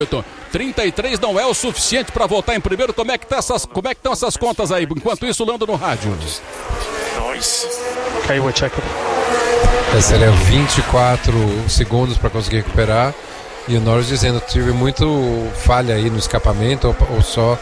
33 não é o suficiente para voltar em primeiro. Como é que estão essas contas aí? Enquanto isso, Lando no rádio. Ok, we're checking. Seriam 24 segundos para conseguir recuperar. E o Norris dizendo que tive muito falha aí no escapamento ou só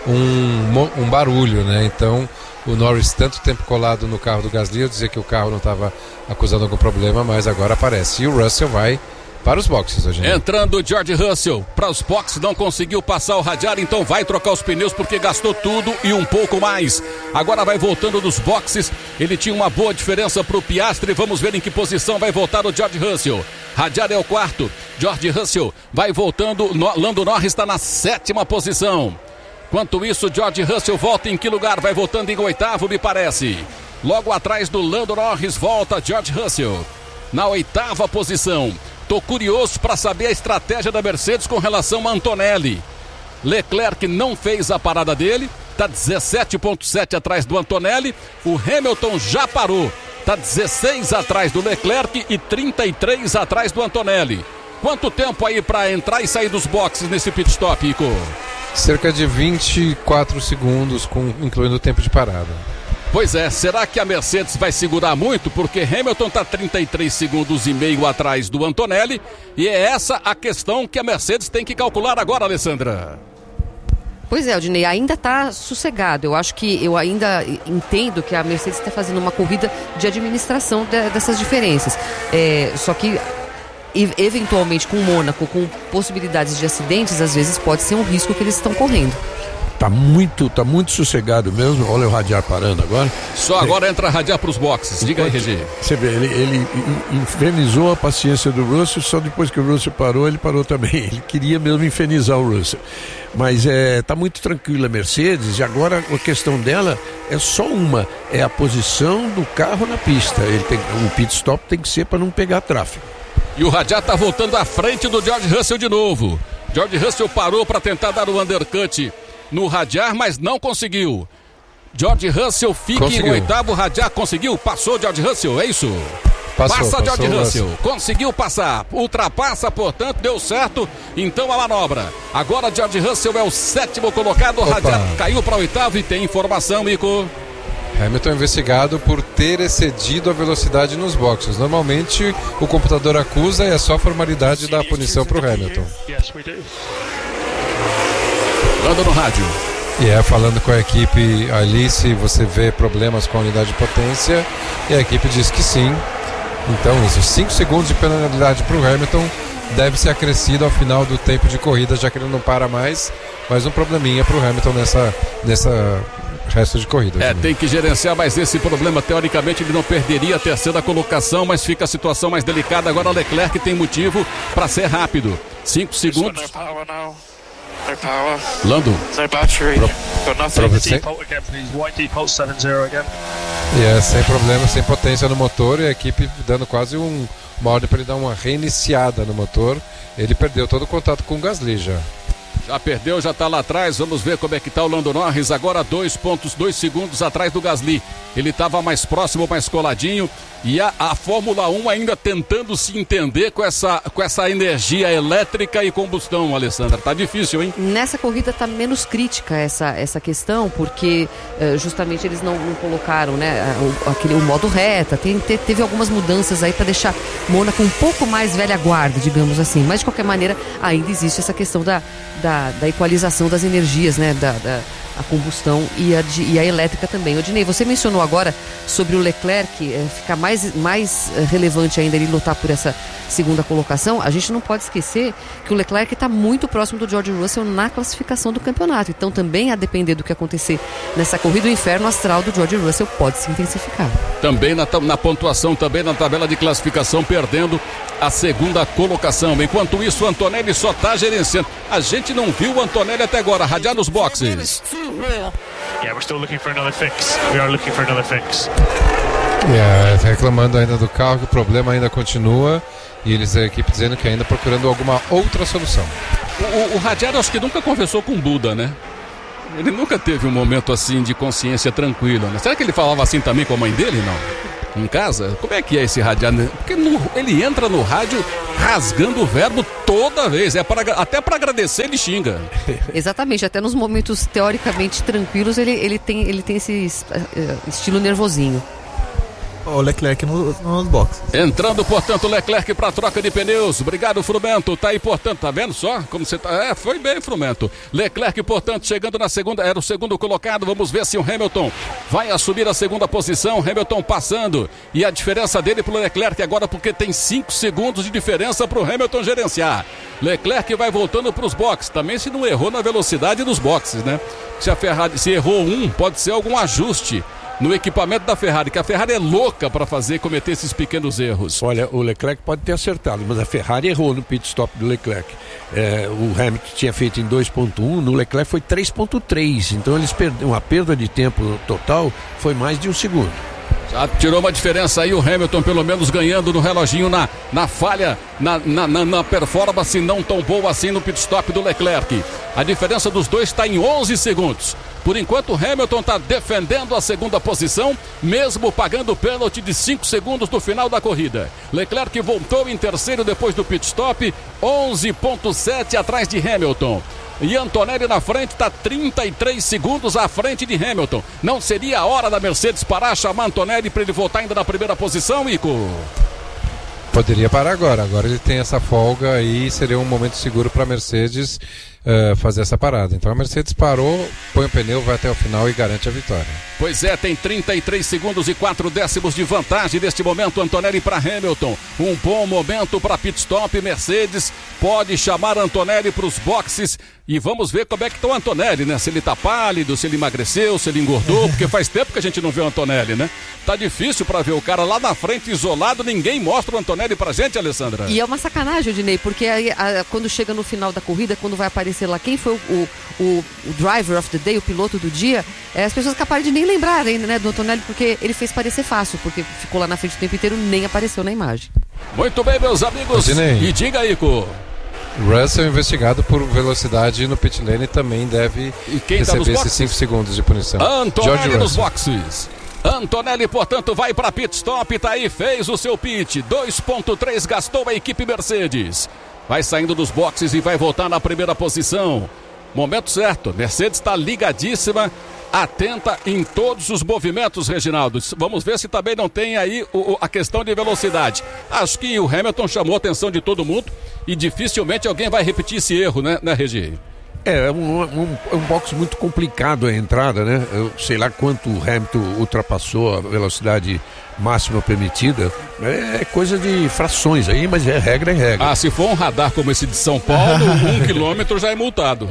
um barulho, né? Então o Norris tanto tempo colado no carro do Gasly, eu dizia que o carro não estava acusando algum problema, mas agora aparece. E o Russell vai para os boxes hoje. Entrando o George Russell para os boxes, não conseguiu passar o radiar, então vai trocar os pneus porque gastou tudo e um pouco mais. Agora vai voltando dos boxes, ele tinha uma boa diferença para o Piastri, vamos ver em que posição vai voltar o George Russell. Radiar é o quarto, George Russell vai voltando, Lando Norris está na 7ª posição. Enquanto isso, George Russell volta em que lugar? Vai voltando em 8º, me parece. Logo atrás do Lando Norris volta George Russell na 8ª posição. Tô curioso para saber a estratégia da Mercedes com relação a Antonelli. Leclerc não fez a parada dele, tá 17,7 atrás do Antonelli. O Hamilton já parou, tá 16 atrás do Leclerc e 33 atrás do Antonelli. Quanto tempo aí para entrar e sair dos boxes nesse pit stop, Ico? Cerca de 24 segundos, incluindo o tempo de parada. Pois é, será que a Mercedes vai segurar muito? Porque Hamilton está 33 segundos e meio atrás do Antonelli. E é essa a questão que a Mercedes tem que calcular agora, Alessandra. Pois é, Odinei, ainda está sossegado. Eu ainda entendo que a Mercedes está fazendo uma corrida de administração dessas diferenças. Só que, eventualmente, com o Mônaco, com possibilidades de acidentes, às vezes pode ser um risco que eles estão correndo. Tá muito sossegado mesmo. Olha o radiar parando agora. Só agora entra a radiar para os boxes. Diga aí, Regi. Você vê, ele infernizou a paciência do Russell. Só depois que o Russell parou, ele parou também. Ele queria mesmo infernizar o Russell. Mas tá muito tranquila a Mercedes. E agora a questão dela é só uma: é a posição do carro na pista. O pit stop tem que ser para não pegar tráfego. E o radiar tá voltando à frente do George Russell de novo. George Russell parou para tentar dar o undercut no radiar, mas não conseguiu. George Russell fica em 8º, radiar conseguiu, passou George Russell, é isso? Passa George Russell, conseguiu passar, ultrapassa, portanto, deu certo, então a manobra. Agora George Russell é o 7º colocado, o radiar caiu para 8º e tem informação, Ico. Hamilton é investigado por ter excedido a velocidade nos boxes. Normalmente o computador acusa e é só formalidade da punição para o Hamilton. Anda no rádio. Falando com a equipe ali, se você vê problemas com a unidade de potência, e a equipe diz que sim. Então isso, 5 segundos de penalidade para o Hamilton deve ser acrescido ao final do tempo de corrida, já que ele não para mais um probleminha para o Hamilton nessa resto de corrida. Tem que gerenciar mais esse problema. Teoricamente ele não perderia a 3ª colocação, mas fica a situação mais delicada. Agora Leclerc tem motivo para ser rápido. 5 segundos. No power. Lando. No battery. Got nothing. Default again, please. White default 70 again. Sem problema, sem potência no motor, e a equipe dando quase uma ordem para ele dar uma reiniciada no motor. Ele perdeu todo o contato com o Gasly já. Já perdeu, já está lá atrás. Vamos ver como é que está o Lando Norris. Agora 2,2 segundos atrás do Gasly. Ele estava mais próximo, mais coladinho. E a Fórmula 1 ainda tentando se entender com essa energia elétrica e combustão, Alessandra. Tá difícil, hein? Nessa corrida tá menos crítica essa questão, porque justamente eles não colocaram, né, o modo reta. Teve algumas mudanças aí para deixar Mônaco um pouco mais velha guarda, digamos assim. Mas de qualquer maneira ainda existe essa questão da equalização das energias, né, a combustão e a elétrica também. Odinei, você mencionou agora sobre o Leclerc ficar mais relevante ainda ele lutar por essa 2ª colocação. A gente não pode esquecer que o Leclerc está muito próximo do George Russell na classificação do campeonato. Então também, a depender do que acontecer nessa corrida, o inferno astral do George Russell pode se intensificar. Também na pontuação, também na tabela de classificação, perdendo a 2ª colocação. Enquanto isso, o Antonelli só está gerenciando. A gente não viu o Antonelli até agora, radiar nos boxes. Yeah, we're still looking for another fix. We are looking for another fix. Tá reclamando ainda do carro, que o problema ainda continua, e a equipe dizendo que ainda procurando alguma outra solução. O Radiar acho que nunca conversou com o Buda, né? Ele nunca teve um momento assim de consciência tranquila, né? Será que ele falava assim também com a mãe dele, não? Em casa? Como é que é esse radiar? Porque ele entra no rádio rasgando o verbo toda vez. Até para agradecer ele xinga. Exatamente, até nos momentos teoricamente tranquilos ele tem esse estilo nervosinho. O Leclerc nos boxes. Entrando, portanto, Leclerc para troca de pneus. Obrigado, Frumento. Tá aí, portanto, tá vendo só como você tá? Foi bem, Frumento. Leclerc, portanto, chegando na segunda, era o segundo colocado. Vamos ver se o Hamilton vai assumir a segunda posição. Hamilton passando. E a diferença dele pro Leclerc agora, porque tem 5 segundos de diferença pro Hamilton gerenciar. Leclerc vai voltando para os boxes. Também se não errou na velocidade dos boxes, né? Se errou pode ser algum ajuste no equipamento da Ferrari, que a Ferrari é louca para cometer esses pequenos erros. Olha, o Leclerc pode ter acertado, mas a Ferrari errou no pit stop do Leclerc. O Hamilton tinha feito em 2.1, no Leclerc foi 3.3, então eles perderam, a perda de tempo total foi mais de 1 segundo. Já tirou uma diferença aí o Hamilton, pelo menos ganhando no reloginho na falha, na performance não tão boa assim no pit stop do Leclerc. A diferença dos dois está em 11 segundos. Por enquanto o Hamilton está defendendo a segunda posição, mesmo pagando o pênalti de 5 segundos no final da corrida. Leclerc voltou em terceiro depois do pit stop, 11.7 atrás de Hamilton. E Antonelli na frente, está 33 segundos à frente de Hamilton. Não seria a hora da Mercedes parar, chamar Antonelli para ele voltar ainda na primeira posição, Ico? Poderia parar agora ele tem essa folga e seria um momento seguro para a Mercedes fazer essa parada. Então a Mercedes parou, põe o pneu, vai até o final e garante a vitória. Pois é, tem 33 segundos e 4 décimos de vantagem neste momento, Antonelli para Hamilton. Um bom momento para pit stop. Mercedes pode chamar Antonelli para os boxes e vamos ver como é que está o Antonelli, né? Se ele está pálido, se ele emagreceu, se ele engordou, porque faz tempo que a gente não vê o Antonelli, né? Tá difícil para ver o cara lá na frente isolado, ninguém mostra o Antonelli pra gente, Alessandra. E é uma sacanagem, Odinei, porque aí, quando chega no final da corrida, quando vai aparecer lá quem foi o driver of the day, o piloto do dia, as pessoas capazem de nem lembrarem, né, do Antonelli, porque ele fez parecer fácil, porque ficou lá na frente o tempo inteiro, nem apareceu na imagem. Muito bem, meus amigos. Odinei. E diga aí, Ico. Russell investigado por velocidade no pit lane também deve receber esses 5 segundos de punição. Antonelli nos boxes. Antonelli, portanto, vai para pit stop, tá aí, fez o seu pit. 2.3 gastou a equipe Mercedes. Vai saindo dos boxes e vai voltar na primeira posição. Momento certo, Mercedes está ligadíssima, atenta em todos os movimentos, Reginaldo. Vamos ver se também não tem aí a questão de velocidade. Acho que o Hamilton chamou a atenção de todo mundo e dificilmente alguém vai repetir esse erro, né Regi? É um box muito complicado a entrada, né? Eu sei lá quanto o Hamilton ultrapassou a velocidade máxima permitida. É coisa de frações aí, mas regra é regra. Ah, se for um radar como esse de São Paulo, 1 quilômetro já é multado.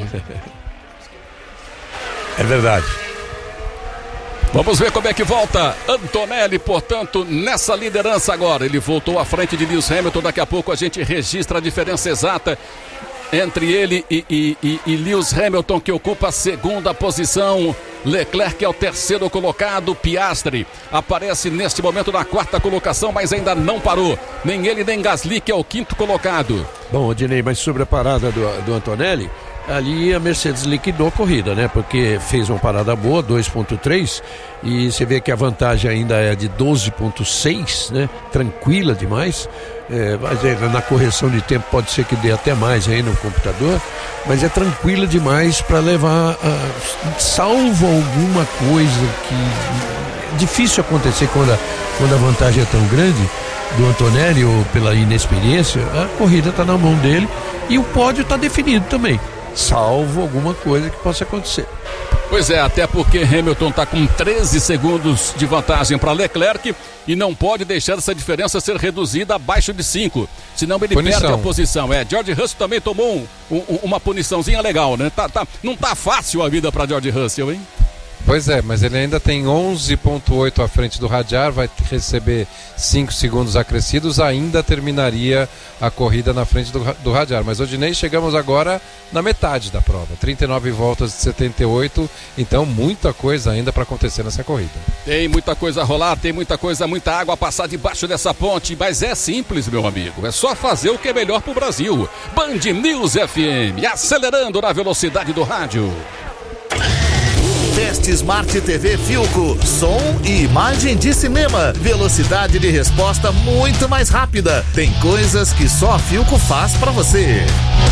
É verdade. Vamos ver como é que volta Antonelli, portanto, nessa liderança agora. Ele voltou à frente de Lewis Hamilton. Daqui a pouco a gente registra a diferença exata entre ele e Lewis Hamilton, que ocupa a segunda posição. Leclerc é o terceiro colocado. Piastri aparece neste momento na quarta colocação, mas ainda não parou. Nem ele, nem Gasly, que é o quinto colocado. Bom, Odinei, mas sobre a parada do Antonelli, ali a Mercedes liquidou a corrida, né? Porque fez uma parada boa, 2.3, e você vê que a vantagem ainda é de 12.6, né? Tranquila demais. Mas na correção de tempo pode ser que dê até mais aí no computador, mas é tranquila demais para levar, salvo alguma coisa que é difícil acontecer quando a vantagem é tão grande do Antonelli ou pela inexperiência, a corrida está na mão dele e o pódio está definido também, salvo alguma coisa que possa acontecer. Pois é, até porque Hamilton está com 13 segundos de vantagem para Leclerc e não pode deixar essa diferença ser reduzida abaixo de 5, senão ele perde a posição. George Russell também tomou uma puniçãozinha legal, né? Não tá fácil a vida para George Russell, hein? Pois é, mas ele ainda tem 11.8 à frente do Radiar, vai receber 5 segundos acrescidos, ainda terminaria a corrida na frente do Radiar. Mas, Odinei, chegamos agora na metade da prova, 39 voltas de 78, então muita coisa ainda para acontecer nessa corrida. Tem muita coisa a rolar, tem muita água a passar debaixo dessa ponte, mas é simples, meu amigo, é só fazer o que é melhor pro Brasil. Band News FM, acelerando na velocidade do rádio. Fast Smart TV Philco, som e imagem de cinema, velocidade de resposta muito mais rápida. Tem coisas que só a Philco faz pra você.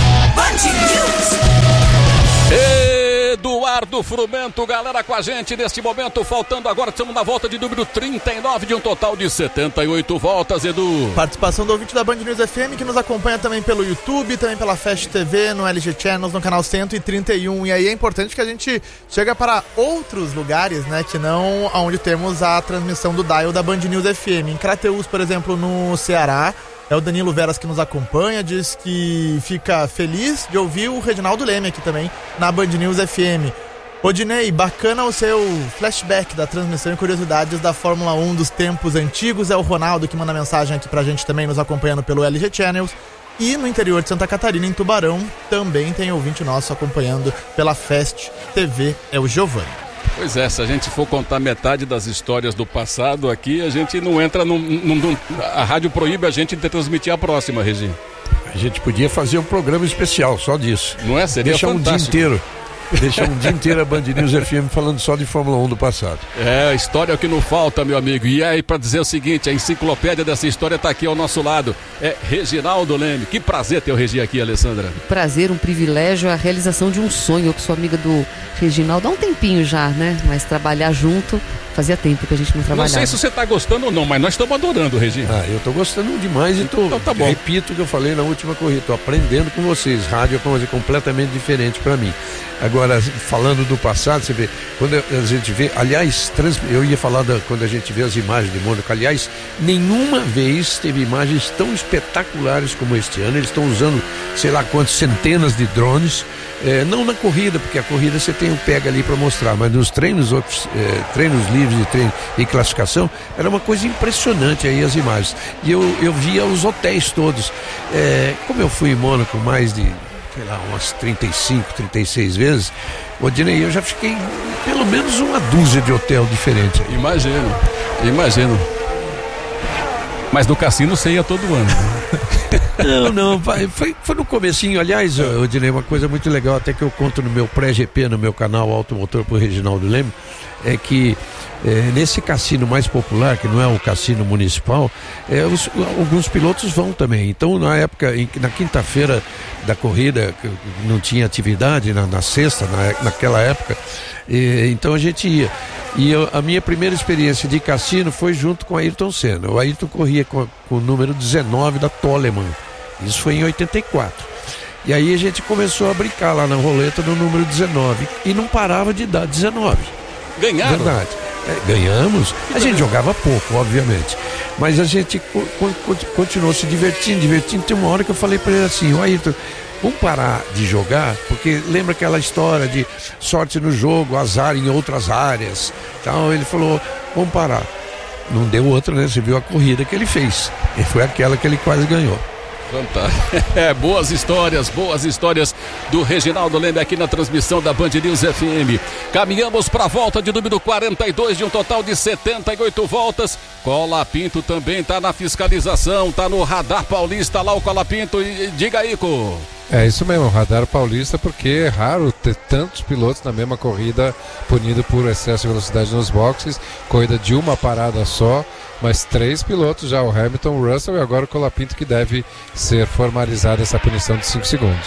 Eduardo Frumento, galera, com a gente neste momento, faltando agora, estamos na volta de número 39 de um total de 78 voltas, Edu. Participação do ouvinte da Band News FM, que nos acompanha também pelo YouTube, também pela Fast TV, no LG Channels, no canal 131. E aí é importante que a gente chega para outros lugares, né, que não onde temos a transmissão do dial da Band News FM. Em Crateús, por exemplo, no Ceará, é o Danilo Veras que nos acompanha, diz que fica feliz de ouvir o Reginaldo Leme aqui também na Band News FM. Odinei, bacana o seu flashback da transmissão e curiosidades da Fórmula 1 dos tempos antigos. É o Ronaldo que manda mensagem aqui pra gente também, nos acompanhando pelo LG Channels. E no interior de Santa Catarina, em Tubarão, também tem ouvinte nosso acompanhando pela Fast TV, é o Giovanni. Pois é, se a gente for contar metade das histórias do passado aqui, a gente não entra a rádio proíbe a gente de transmitir a próxima, Regi. A gente podia fazer um programa especial só disso. Não é? Seria fantástico. Deixar um dia inteiro a Band News FM falando só de Fórmula 1 do passado. É, história é o que não falta, meu amigo. E aí, pra dizer o seguinte, a enciclopédia dessa história tá aqui ao nosso lado. É Reginaldo Leme. Que prazer ter o Regi aqui, Alessandra. Prazer, um privilégio, a realização de um sonho. Eu que sou amiga do Reginaldo há um tempinho já, né? Mas trabalhar junto, fazia tempo que a gente não trabalhava. Não sei se você tá gostando ou não, mas nós estamos adorando, Regi. Eu tô gostando demais e tô, então, tá bom. Repito o que eu falei na última corrida, tô aprendendo com vocês. Rádio é uma coisa completamente diferente para mim. Agora, falando do passado, você vê, quando a gente vê, aliás, eu ia falar quando a gente vê as imagens de Mônaco, aliás, nenhuma vez teve imagens tão espetaculares como este ano. Eles estão usando, sei lá quantas centenas de drones, não na corrida, porque a corrida você tem um pega ali para mostrar, mas nos treinos livres de treino e classificação, era uma coisa impressionante aí as imagens. E eu via os hotéis todos. Como eu fui em Mônaco mais de, sei lá, umas 35, 36 vezes, Odinei, eu já fiquei pelo menos uma dúzia de hotel diferente. Imagino. Mas no cassino você ia todo ano. Não, foi no comecinho. Aliás, Odinei, uma coisa muito legal, até que eu conto no meu pré-GP, no meu canal Automotor por Reginaldo Leme, é que nesse cassino mais popular, que não é o cassino municipal, alguns pilotos vão também. Então, na época, na quinta-feira da corrida, não tinha atividade, na sexta, naquela época, então a gente ia. E a minha primeira experiência de cassino foi junto com Ayrton Senna. O Ayrton corria com o número 19 da Toleman. Isso foi em 84. E aí a gente começou a brincar lá na roleta no número 19. E não parava de dar 19. Ganharam? Verdade. Ganhamos. A gente jogava pouco, obviamente. Mas a gente continuou se divertindo. Tem uma hora que eu falei para ele assim, Ayrton, vamos parar de jogar, porque lembra aquela história de sorte no jogo, azar em outras áreas. Então ele falou, vamos parar. Não deu outra, né? Você viu a corrida que ele fez. E foi aquela que ele quase ganhou. Fantástico. Boas histórias do Reginaldo Leme aqui na transmissão da Band News FM. Caminhamos para a volta de número 42 de um total de 78 voltas. Colapinto também está na fiscalização, está no radar paulista lá o Colapinto. Diga aí, Co. É isso mesmo, radar paulista, porque é raro ter tantos pilotos na mesma corrida punido por excesso de velocidade nos boxes, corrida de uma parada só, mas 3 pilotos já, o Hamilton, o Russell e agora o Colapinto, que deve ser formalizada essa punição de 5 segundos.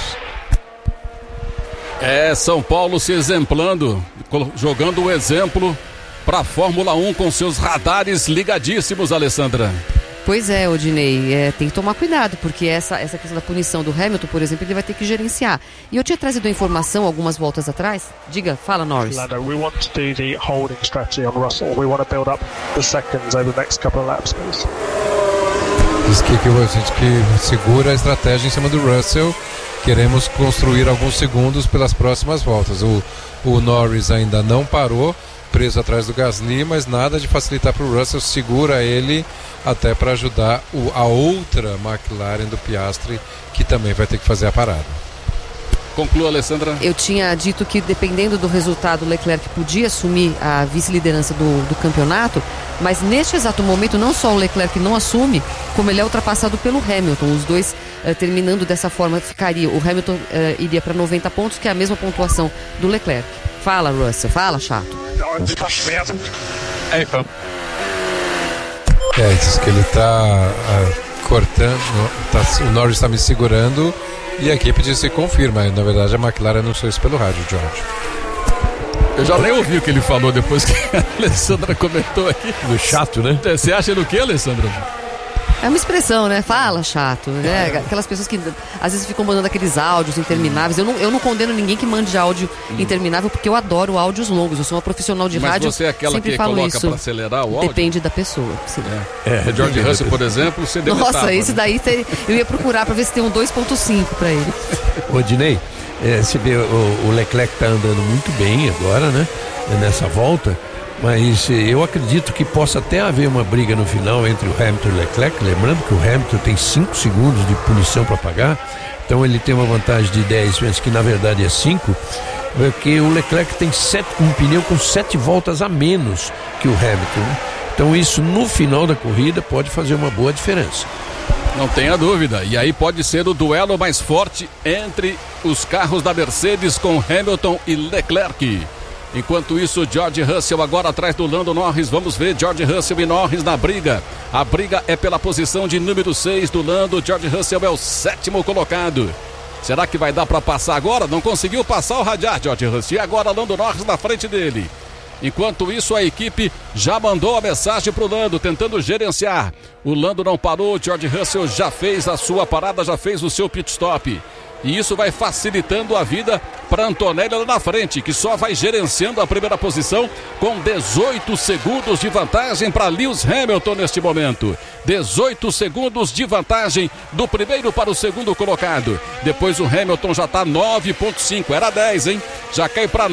São Paulo se exemplando, jogando o exemplo para a Fórmula 1 com seus radares ligadíssimos, Alessandra. Pois é, Odinei, tem que tomar cuidado, porque essa questão da punição do Hamilton, por exemplo, ele vai ter que gerenciar. E eu tinha trazido a informação algumas voltas atrás. Diga, fala, Norris. Lando, we want to do the holding strategy on Russell. We want to build up the seconds over the next couple of laps, please. Diz que a gente que segura a estratégia em cima do Russell. Queremos construir alguns segundos pelas próximas voltas. O Norris ainda não parou, preso atrás do Gasly, mas nada de facilitar para o Russell, segura ele até para ajudar a outra McLaren do Piastri, que também vai ter que fazer a parada. Conclua, Alessandra. Eu tinha dito que dependendo do resultado, o Leclerc podia assumir a vice-liderança do campeonato, mas neste exato momento não só o Leclerc não assume, como ele é ultrapassado pelo Hamilton. Os dois terminando dessa forma ficaria, o Hamilton iria para 90 pontos, que é a mesma pontuação do Leclerc. Fala, Russell, fala, chato. Diz que ele está cortando, o Norris está me segurando e a equipe diz que confirma. Na verdade, a McLaren anunciou isso pelo rádio, George. Eu já nem ouvi o que ele falou depois que a Alessandra comentou aqui. Do chato, né? Você acha do que, Alessandra? É uma expressão, né? Fala, chato, né? Aquelas pessoas que às vezes ficam mandando aqueles áudios intermináveis. Eu não condeno ninguém que mande áudio interminável, porque eu adoro áudios longos. Eu sou uma profissional de rádio. Mas você é aquela que coloca para acelerar o áudio? Depende da pessoa. Sim. O George Russell, por exemplo, você deletava. Nossa, esse daí eu ia procurar para ver se tem um 2.5 para ele. Ô, Dinei, você vê, o Leclerc está andando muito bem agora, né? Nessa volta. Mas eu acredito que possa até haver uma briga no final entre o Hamilton e o Leclerc, lembrando que o Hamilton tem 5 segundos de punição para pagar, então ele tem uma vantagem de 10, mas que na verdade é 5, porque o Leclerc tem um pneu com 7 voltas a menos que o Hamilton, né? Então isso no final da corrida pode fazer uma boa diferença. Não tenha dúvida, e aí pode ser o duelo mais forte entre os carros da Mercedes com Hamilton e Leclerc. Enquanto isso, George Russell agora atrás do Lando Norris. Vamos ver George Russell e Norris na briga. A briga é pela posição de número 6 do Lando. George Russell é o 7º colocado. Será que vai dar para passar agora? Não conseguiu passar o radiar, George Russell. E agora Lando Norris na frente dele. Enquanto isso, a equipe já mandou a mensagem para o Lando, tentando gerenciar. O Lando não parou, George Russell já fez a sua parada, já fez o seu pit stop. E isso vai facilitando a vida para Antonelli lá na frente, que só vai gerenciando a primeira posição com 18 segundos de vantagem para Lewis Hamilton neste momento. 18 segundos de vantagem do primeiro para o segundo colocado. Depois o Hamilton já está 9.5, era 10, hein? Já cai para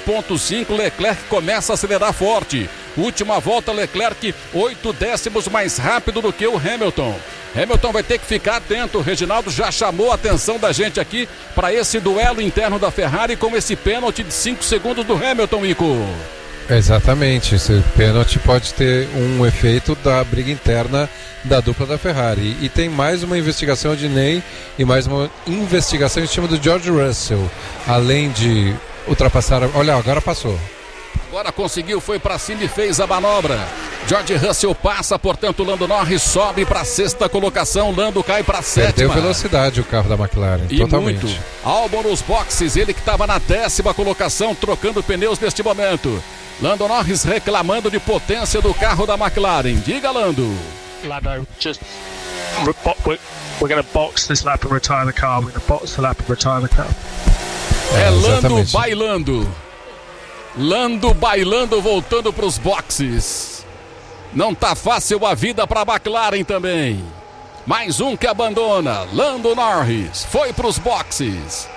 9.5, Leclerc começa a acelerar forte. Última volta, Leclerc 8 décimos mais rápido do que o Hamilton. Hamilton vai ter que ficar atento. O Reginaldo já chamou a atenção da gente aqui para esse duelo interno da Ferrari com esse pênalti de 5 segundos do Hamilton, Ico. Exatamente, esse pênalti pode ter um efeito da briga interna da dupla da Ferrari. E tem mais uma investigação de Ney e mais uma investigação em cima do George Russell. Além de ultrapassar... Olha, agora passou. Agora conseguiu, foi para cima e fez a manobra. George Russell passa, portanto, Lando Norris sobe para a 6ª colocação. Lando cai para a 7ª. Perdeu velocidade o carro da McLaren, e totalmente. Muito. Albon nos boxes, ele que estava na 10ª colocação, trocando pneus neste momento. Lando Norris reclamando de potência do carro da McLaren. Diga, Lando. Lando, we're going to box this lap and retire the car. We're going to box the lap and retire the car. Lando bailando. Lando bailando, voltando para os boxes. Não tá fácil a vida para a McLaren também. Mais um que abandona. Lando Norris foi para os boxes.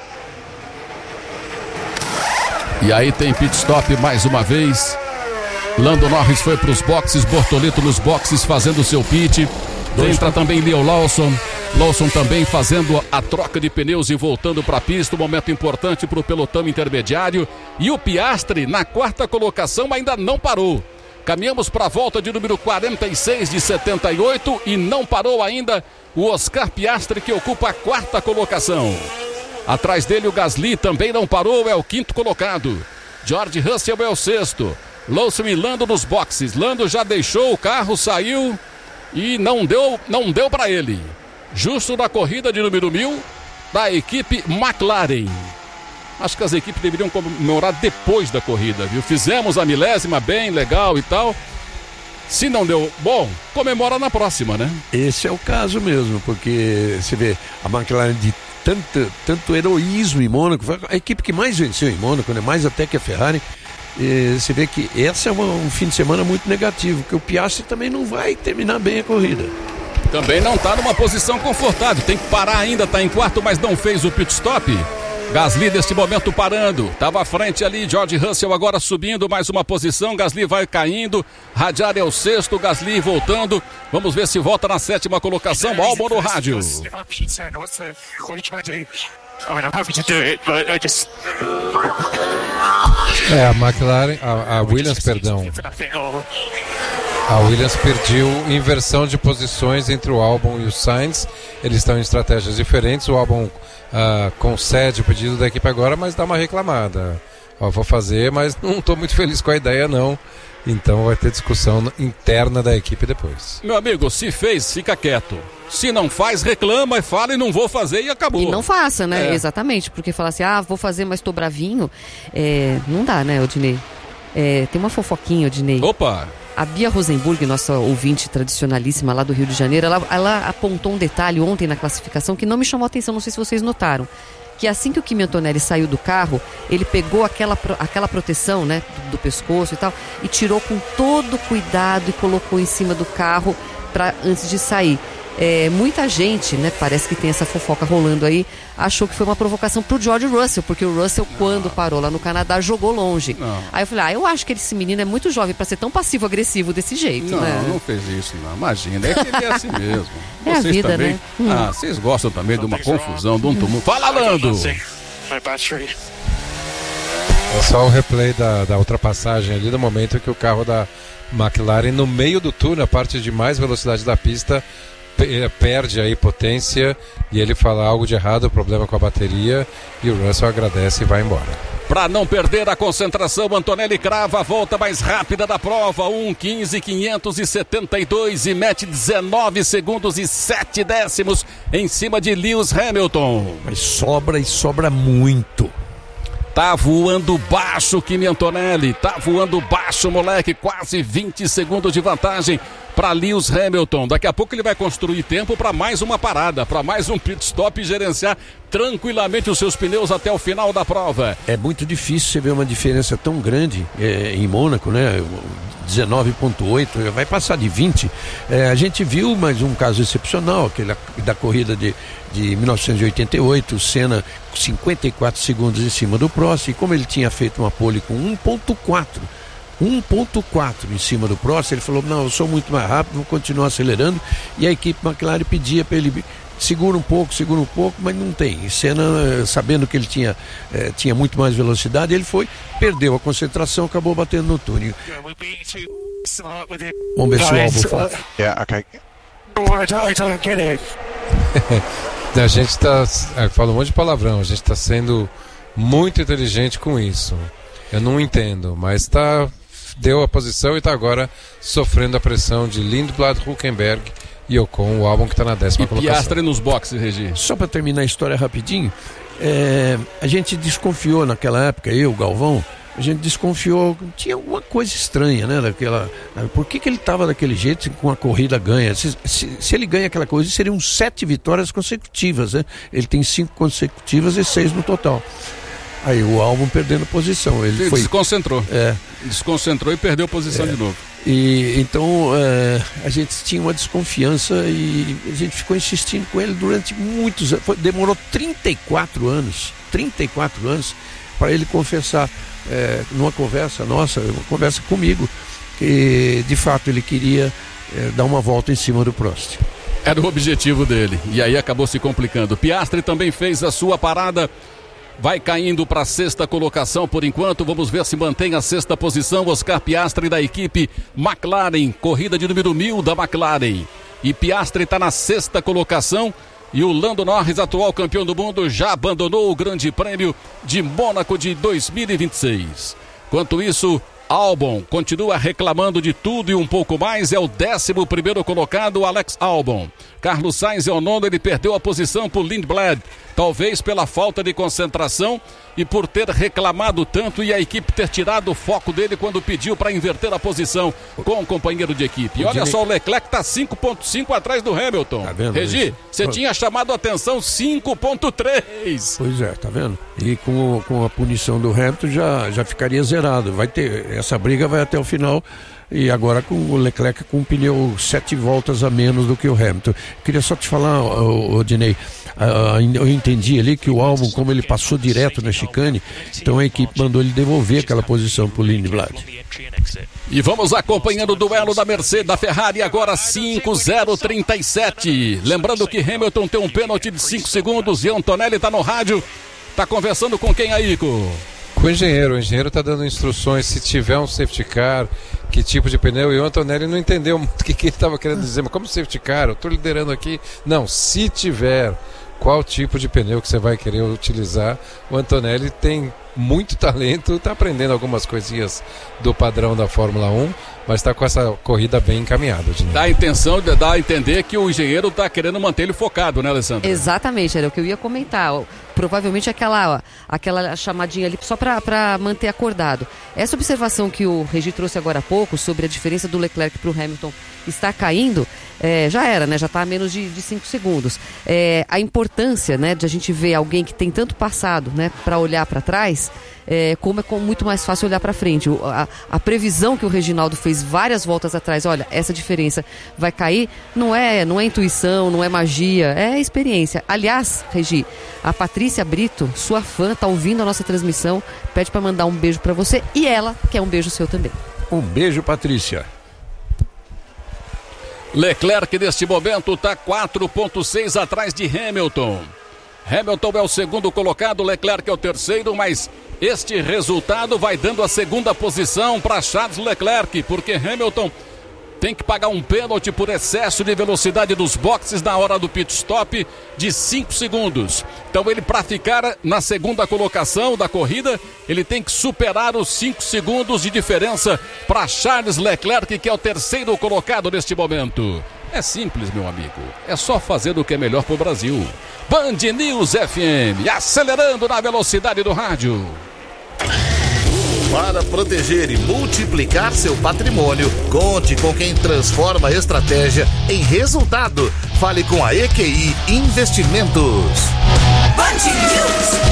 E aí tem pit stop mais uma vez. Lando Norris foi para os boxes. Bortoleto nos boxes fazendo o seu pit. Entra também Leo Lawson. Lawson também fazendo a troca de pneus e voltando para a pista. Um momento importante para o pelotão intermediário. E o Piastri na 4ª colocação ainda não parou. Caminhamos para a volta de número 46 de 78 e não parou ainda o Oscar Piastri, que ocupa a 4ª colocação. Atrás dele o Gasly também não parou, é o 5º colocado. George Russell é o 6º. Lawson e Lando nos boxes. Lando já deixou o carro, saiu e não deu para ele. Justo na corrida de número 1000 da equipe McLaren. Acho que as equipes deveriam comemorar depois da corrida, viu? Fizemos a milésima bem, legal e tal. Se não deu bom, comemora na próxima, né? Esse é o caso mesmo, porque você vê a McLaren de tanto heroísmo em Mônaco, foi a equipe que mais venceu em Mônaco, né? Mais até que a Ferrari. E você vê que esse é um fim de semana muito negativo, porque o Piastri também não vai terminar bem a corrida. Também não está numa posição confortável, tem que parar ainda, está em 4º, mas não fez o pit stop. Gasly neste momento parando, estava à frente ali, George Russell agora subindo mais uma posição, Gasly vai caindo, Radiar é o 6º, Gasly voltando, vamos ver se volta na 7ª colocação, Albon no rádio. A McLaren, a Williams, perdão. A Williams perdeu inversão de posições entre o Albon e o Sainz. Eles estão em estratégias diferentes. O Albon concede o pedido da equipe agora, mas dá uma reclamada. vou fazer, mas não estou muito feliz com a ideia não. Então vai ter discussão interna da equipe depois. Meu amigo, se fez, fica quieto. Se não faz, reclama e fala e não vou fazer e acabou. E não faça, né? Exatamente, porque falar assim, vou fazer, mas tô bravinho, não dá, né, Odinei? Tem uma fofoquinha, Odinei. Opa! A Bia Rosenburg, nossa ouvinte tradicionalíssima lá do Rio de Janeiro, ela apontou um detalhe ontem na classificação que não me chamou a atenção, não sei se vocês notaram. Que assim que o Kimi Antonelli saiu do carro, ele pegou aquela proteção, né, do pescoço e tal, e tirou com todo cuidado e colocou em cima do carro antes de sair. Muita gente, né, parece que tem essa fofoca rolando aí, achou que foi uma provocação pro George Russell, porque o Russell, quando parou lá no Canadá, jogou longe. Aí eu falei, eu acho que esse menino é muito jovem pra ser tão passivo-agressivo desse jeito, né? Não fez isso, não. Imagina, é que ele é assim mesmo. É vocês a vida, também, né? Vocês gostam também de uma confusão, de um tumulto. Fala, Lando! É só o replay da ultrapassagem ali, do momento que o carro da McLaren, no meio do túnel, a parte de mais velocidade da pista, perde aí potência e ele fala algo de errado, problema com a bateria, e o Russell agradece e vai embora. Para não perder a concentração, Antonelli crava a volta mais rápida da prova, 1:15.572 e mete 19 segundos e 7 décimos em cima de Lewis Hamilton. Mas sobra e sobra muito. Tá voando baixo, Kimi Antonelli. Tá voando baixo, moleque. Quase 20 segundos de vantagem para Lewis Hamilton. Daqui a pouco ele vai construir tempo para mais uma parada, para mais um pit stop e gerenciar tranquilamente os seus pneus até o final da prova. É muito difícil você ver uma diferença tão grande em Mônaco, né? 19.8, vai passar de 20. A gente viu mais um caso excepcional, aquele da corrida de 1988, o Senna 54 segundos em cima do Prost, e como ele tinha feito uma pole com 1.4 em cima do Prost, ele falou, não, eu sou muito mais rápido, vou continuar acelerando, e a equipe McLaren pedia para ele segura um pouco, mas não tem. E Senna, sabendo que ele tinha muito mais velocidade, ele perdeu a concentração, acabou batendo no túnel. Vamos ver se o Albon fala. A gente fala um monte de palavrão, a gente está sendo muito inteligente com isso. Eu não entendo, mas deu a posição e está agora sofrendo a pressão de Lindblad, Hülkenberg e Ocon, o Albon que está na 10ª colocação. E Piastri nos boxes, Regi. Só para terminar a história rapidinho, a gente desconfiou naquela época, o Galvão, a gente desconfiou, tinha alguma coisa estranha, né? Por que ele estava daquele jeito com a corrida ganha? Se ele ganha aquela coisa, seriam 7 vitórias consecutivas, né? Ele tem 5 consecutivas e 6 no total. Aí o Albon perdendo posição. Ele desconcentrou. Desconcentrou e perdeu posição de novo. E então a gente tinha uma desconfiança e a gente ficou insistindo com ele durante muitos anos. Demorou 34 anos para ele confessar numa conversa nossa, uma conversa comigo, que de fato ele queria dar uma volta em cima do Prost. Era o objetivo dele e aí acabou se complicando. Piastri também fez a sua parada. Vai caindo para a 6ª colocação por enquanto. Vamos ver se mantém a 6ª posição. Oscar Piastri da equipe McLaren. Corrida de número 1000 da McLaren. E Piastri está na 6ª colocação. E o Lando Norris, atual campeão do mundo, já abandonou o Grande Prêmio de Mônaco de 2026. Enquanto isso, Albon continua reclamando de tudo e um pouco mais. É o 11º colocado, Alex Albon. Carlos Sainz é o 9º, ele perdeu a posição por Lindblad. Talvez pela falta de concentração e por ter reclamado tanto e a equipe ter tirado o foco dele quando pediu para inverter a posição com o companheiro de equipe. E olha só, o Leclerc está 5.5 atrás do Hamilton. Tá vendo? Regi, você tinha chamado a atenção 5.3. Pois tá vendo? E com a punição do Hamilton já ficaria zerado. Essa briga vai até o final. E agora com o Leclerc com um pneu 7 voltas a menos do que o Hamilton. Queria só te falar, Odinei, eu entendi ali que o Albon, como ele passou direto na chicane, então a equipe mandou ele devolver aquela posição para o Lindblad. E vamos acompanhando o duelo da Mercedes, da Ferrari, agora 5:037. Lembrando que Hamilton tem um pênalti de 5 segundos e Antonelli está no rádio. Está conversando com quem aí, Ico? Com o engenheiro está dando instruções, se tiver um safety car, que tipo de pneu, e o Antonelli não entendeu o que ele estava querendo dizer, mas como safety car, eu estou liderando aqui, não, se tiver, qual tipo de pneu que você vai querer utilizar, o Antonelli tem muito talento, está aprendendo algumas coisinhas do padrão da Fórmula 1, mas está com essa corrida bem encaminhada. Dá a intenção de dar a entender que o engenheiro está querendo manter ele focado, né, Alessandra? Exatamente, era o que eu ia comentar. Provavelmente aquela chamadinha ali só para manter acordado. Essa observação que o Regi trouxe agora há pouco sobre a diferença do Leclerc para o Hamilton está caindo, já era, né? Já está a menos de 5 segundos. A importância, né, de a gente ver alguém que tem tanto passado, né, para olhar para trás, como é muito mais fácil olhar para frente. A previsão que o Reginaldo fez várias voltas atrás, olha, essa diferença vai cair, não é intuição, não é magia, é experiência. Aliás, Regi, a Patrícia Brito, sua fã, tá ouvindo a nossa transmissão, pede para mandar um beijo para você e ela quer um beijo seu também. Um beijo, Patrícia. Leclerc neste momento está 4,6 atrás de Hamilton. Hamilton é o segundo colocado, Leclerc é o terceiro, mas este resultado vai dando a segunda posição para Charles Leclerc, porque Hamilton tem que pagar um pênalti por excesso de velocidade dos boxes na hora do pit stop de 5 segundos. Então ele, para ficar na segunda colocação da corrida, ele tem que superar os 5 segundos de diferença para Charles Leclerc, que é o terceiro colocado neste momento. É simples, meu amigo. É só fazer o que é melhor para o Brasil. Band News FM, acelerando na velocidade do rádio. Para proteger e multiplicar seu patrimônio, conte com quem transforma a estratégia em resultado. Fale com a EQI Investimentos. Band News.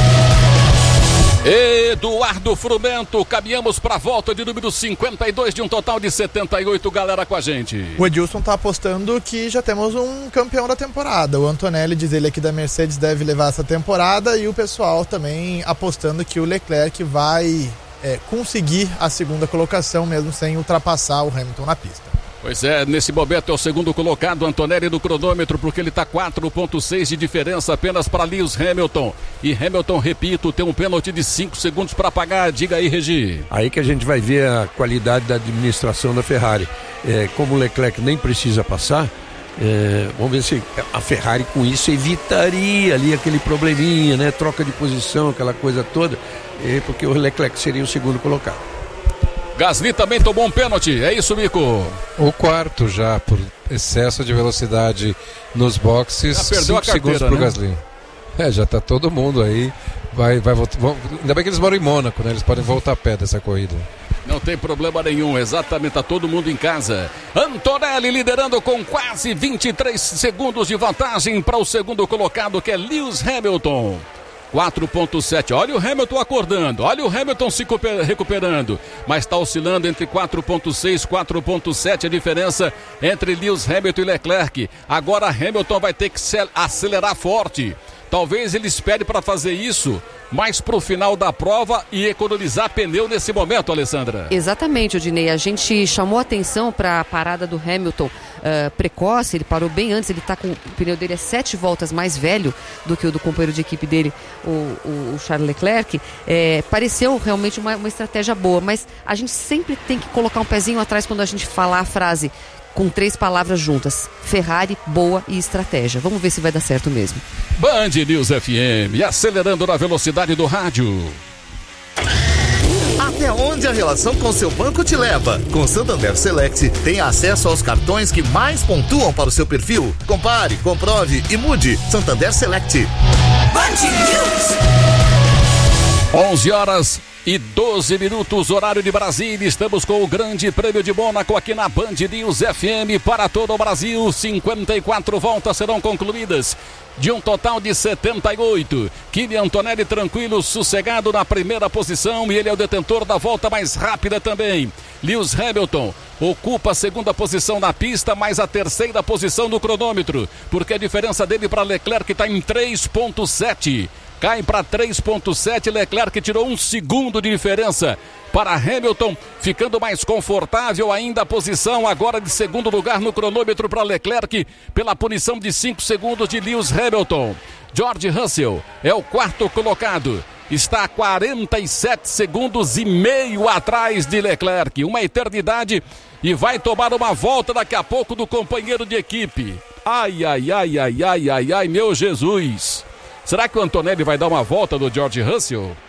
Eduardo Frumento, caminhamos para a volta de número 52 de um total de 78, galera com a gente. O Edilson tá apostando que já temos um campeão da temporada. O Antonelli diz ele aqui da Mercedes deve levar essa temporada e o pessoal também apostando que o Leclerc vai conseguir a segunda colocação mesmo sem ultrapassar o Hamilton na pista. Pois é, nesse momento é o segundo colocado, Antonelli no cronômetro, porque ele está 4,6 de diferença apenas para Lewis Hamilton. E Hamilton, repito, tem um pênalti de 5 segundos para pagar. Diga aí, Regi. Aí que a gente vai ver a qualidade da administração da Ferrari. Como o Leclerc nem precisa passar, vamos ver se a Ferrari com isso evitaria ali aquele probleminha, né? Troca de posição, aquela coisa toda, porque o Leclerc seria o segundo colocado. Gasly também tomou um pênalti, é isso, Mico? O quarto já, por excesso de velocidade nos boxes, já perdeu 5 segundos pro Gasly. Já tá todo mundo aí, vai voltar. Ainda bem que eles moram em Mônaco, né? Eles podem voltar a pé dessa corrida. Não tem problema nenhum, exatamente, tá todo mundo em casa. Antonelli liderando com quase 23 segundos de vantagem para o segundo colocado, que é Lewis Hamilton. 4,7, olha o Hamilton acordando, olha o Hamilton se recuperando, mas está oscilando entre 4,6 e 4,7 a diferença entre Lewis Hamilton e Leclerc. Agora Hamilton vai ter que acelerar forte, talvez ele espere para fazer isso mais para o final da prova e economizar pneu nesse momento, Alessandra. Exatamente, Odinei, a gente chamou atenção para a parada do Hamilton precoce, ele parou bem antes, ele está com o pneu dele 7 voltas mais velho do que o do companheiro de equipe dele, o Charles Leclerc. Pareceu realmente uma estratégia boa, mas a gente sempre tem que colocar um pezinho atrás quando a gente falar a frase com 3 palavras juntas: Ferrari, boa e estratégia. Vamos ver se vai dar certo mesmo. Band News FM, acelerando na velocidade do rádio. Até onde a relação com seu banco te leva? Com Santander Select, tem acesso aos cartões que mais pontuam para o seu perfil. Compare, comprove e mude. Santander Select. Band News. 11h12, horário de Brasília. Estamos com o Grande Prêmio de Mônaco aqui na Band News FM para todo o Brasil. 54 voltas serão concluídas de um total de 78. Kylian Antonelli tranquilo, sossegado na primeira posição e ele é o detentor da volta mais rápida também. Lewis Hamilton ocupa a segunda posição na pista, mas a terceira posição no cronômetro, porque a diferença dele para Leclerc está em 3,7. Cai para 3,7, Leclerc tirou 1 segundo de diferença para Hamilton, ficando mais confortável ainda a posição agora de segundo lugar no cronômetro para Leclerc, pela punição de 5 segundos de Lewis Hamilton. George Russell é o quarto colocado, está a 47 segundos e meio atrás de Leclerc, uma eternidade, e vai tomar uma volta daqui a pouco do companheiro de equipe. Ai, ai, ai, ai, ai, ai, ai, meu Jesus! Será que o Antonelli vai dar uma volta do George Russell?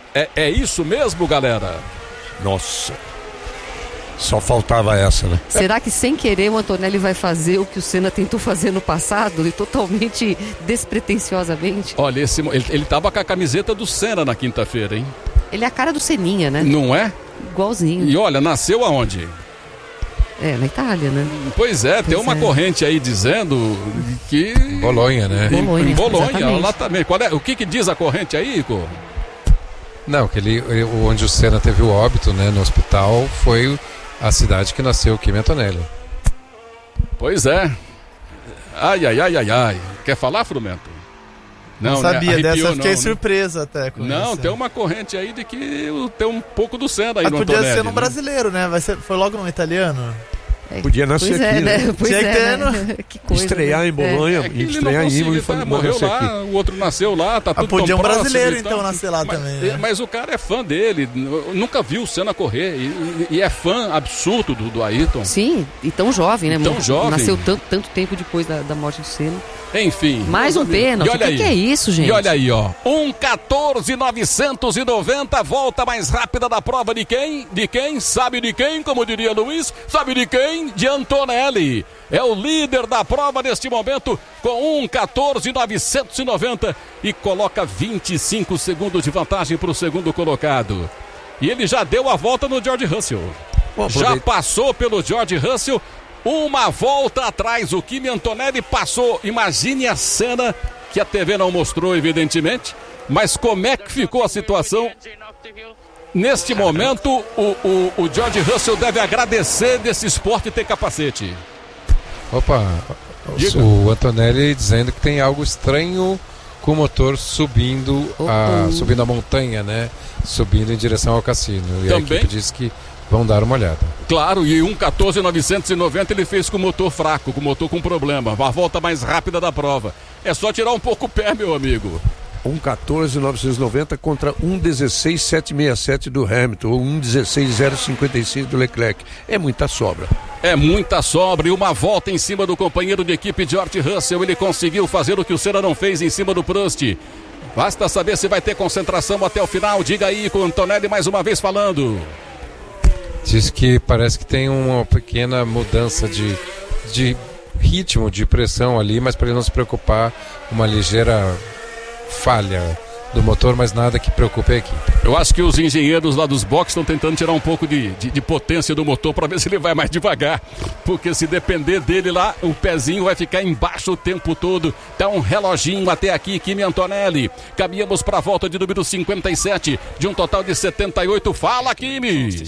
É isso mesmo, galera? Nossa, só faltava essa, né? Será que sem querer o Antonelli vai fazer o que o Senna tentou fazer no passado e totalmente despretensiosamente? Olha, ele tava com a camiseta do Senna na quinta-feira, hein? Ele é a cara do Seninha, né? Não é? Igualzinho. E olha, nasceu aonde? Na Itália, né? Pois é, tem uma corrente aí dizendo que... Bolonha, né? Em Bolonha, exatamente. lá também. O que diz a corrente aí, Ico? Não, que onde o Senna teve o óbito, né, no hospital, foi a cidade que nasceu o Kimi Antonelli. Pois é. Ai. Quer falar, Frumento? Não sabia, né? Dessa fiquei surpresa até com não, isso. Tem uma corrente aí de que tem um pouco do Senna aí Mas no podia Antonelli, ser num brasileiro, né? Foi logo num italiano? Podia nascer Pois aqui, né? Pois Tinha que ter, né? Que coisa, Estrear né? em Bolonha, estrear em Imola e morreu nascer lá, aqui. o outro nasceu lá, tá tudo podia tão um próximo brasileiro e tal. então nascer lá também, né? Mas o cara é fã dele, nunca viu o Senna correr e é fã absurdo do Ayrton. Sim, e tão jovem, né? Tão jovem. Nasceu tanto tempo depois da morte do Senna. Enfim. Mais um pênalti. O que é isso, gente? E olha aí, ó. 1:14.990, volta mais rápida da prova de quem? De quem? Sabe de quem? Como diria Luiz? Sabe de quem? De Antonelli. É o líder da prova neste momento com 1:14.990 e coloca 25 segundos de vantagem para o segundo colocado. E ele já deu a volta no George Russell. Já passou pelo George Russell. Uma volta atrás, o Kimi Antonelli passou. Imagine a cena que a TV não mostrou, evidentemente. Mas como é que ficou a situação? Neste momento, o George Russell deve agradecer desse esporte ter capacete. Opa, o Antonelli dizendo que tem algo estranho com o motor subindo a montanha, né? Subindo em direção ao cassino. E também a equipe diz que vão dar uma olhada. Claro, e 1:14.990 ele fez com o motor fraco, com o motor com problema. A volta mais rápida da prova. É só tirar um pouco o pé, meu amigo. 1:14.990 contra 1:16.767 do Hamilton, ou 1:16.056 do Leclerc. É muita sobra. É muita sobra e uma volta em cima do companheiro de equipe George Russell. Ele conseguiu fazer o que o Senna não fez em cima do Prost. Basta saber se vai ter concentração até o final. Diga aí com o Antonelli mais uma vez falando. Diz que parece que tem uma pequena mudança de ritmo, de pressão ali, mas para ele não se preocupar, uma ligeira falha do motor, mas nada que preocupe a equipe. Eu acho que os engenheiros lá dos boxes estão tentando tirar um pouco de potência do motor para ver se ele vai mais devagar, porque se depender dele lá, o pezinho vai ficar embaixo o tempo todo. Dá um reloginho até aqui, Kimi Antonelli. Caminhamos para a volta de número 57, de um total de 78. Fala, Kimi!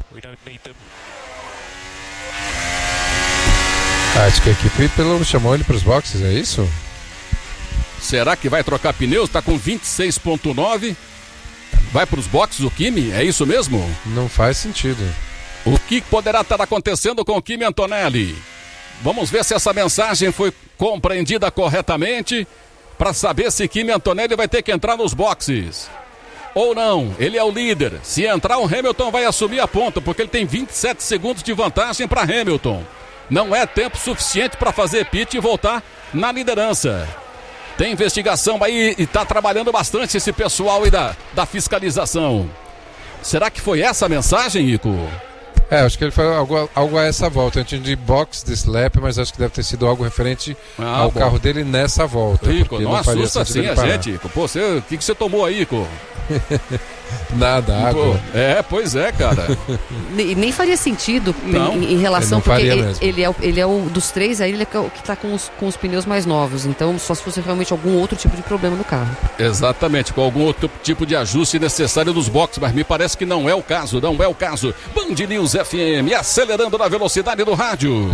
Acho que a equipe chamou ele para os boxes, é isso? Será que vai trocar pneus? Está com 26.9. Vai para os boxes o Kimi? É isso mesmo? Não faz sentido. O que poderá estar acontecendo com o Kimi Antonelli? Vamos ver se essa mensagem foi compreendida corretamente para saber se Kimi Antonelli vai ter que entrar nos boxes. Ou não, ele é o líder. Se entrar, o Hamilton vai assumir a ponta, porque ele tem 27 segundos de vantagem para Hamilton. Não é tempo suficiente para fazer pit e voltar na liderança. Tem investigação aí e está trabalhando bastante esse pessoal aí da fiscalização. Será que foi essa a mensagem, Ico? Acho que ele foi algo a essa volta. Eu entendi box desse lap, mas acho que deve ter sido algo referente ao carro dele nessa volta. Ico, não assusta assim a gente, Ico. Pô, o que você tomou aí, Ico? Nada, água. Pois é, cara. Nem faria sentido em relação, porque ele é o dos três, aí ele é o que está com os pneus mais novos. Então, só se fosse realmente algum outro tipo de problema no carro. Exatamente, com algum outro tipo de ajuste necessário nos boxes, mas me parece que não é o caso, não é o caso. Band News FM, acelerando na velocidade do rádio.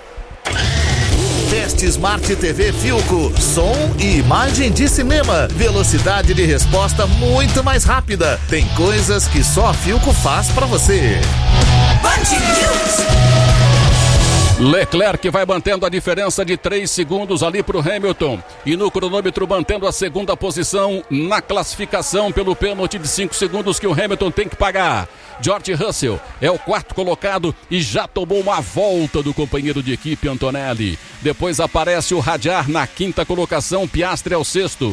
Teste Smart TV Philco, som e imagem de cinema, velocidade de resposta muito mais rápida. Tem coisas que só a Philco faz pra você. Band News. Leclerc vai mantendo a diferença de 3 segundos ali para o Hamilton. E no cronômetro mantendo a segunda posição na classificação pelo pênalti de 5 segundos que o Hamilton tem que pagar. George Russell é o quarto colocado e já tomou uma volta do companheiro de equipe Antonelli. Depois aparece o Hadjar na quinta colocação, Piastri é o sexto.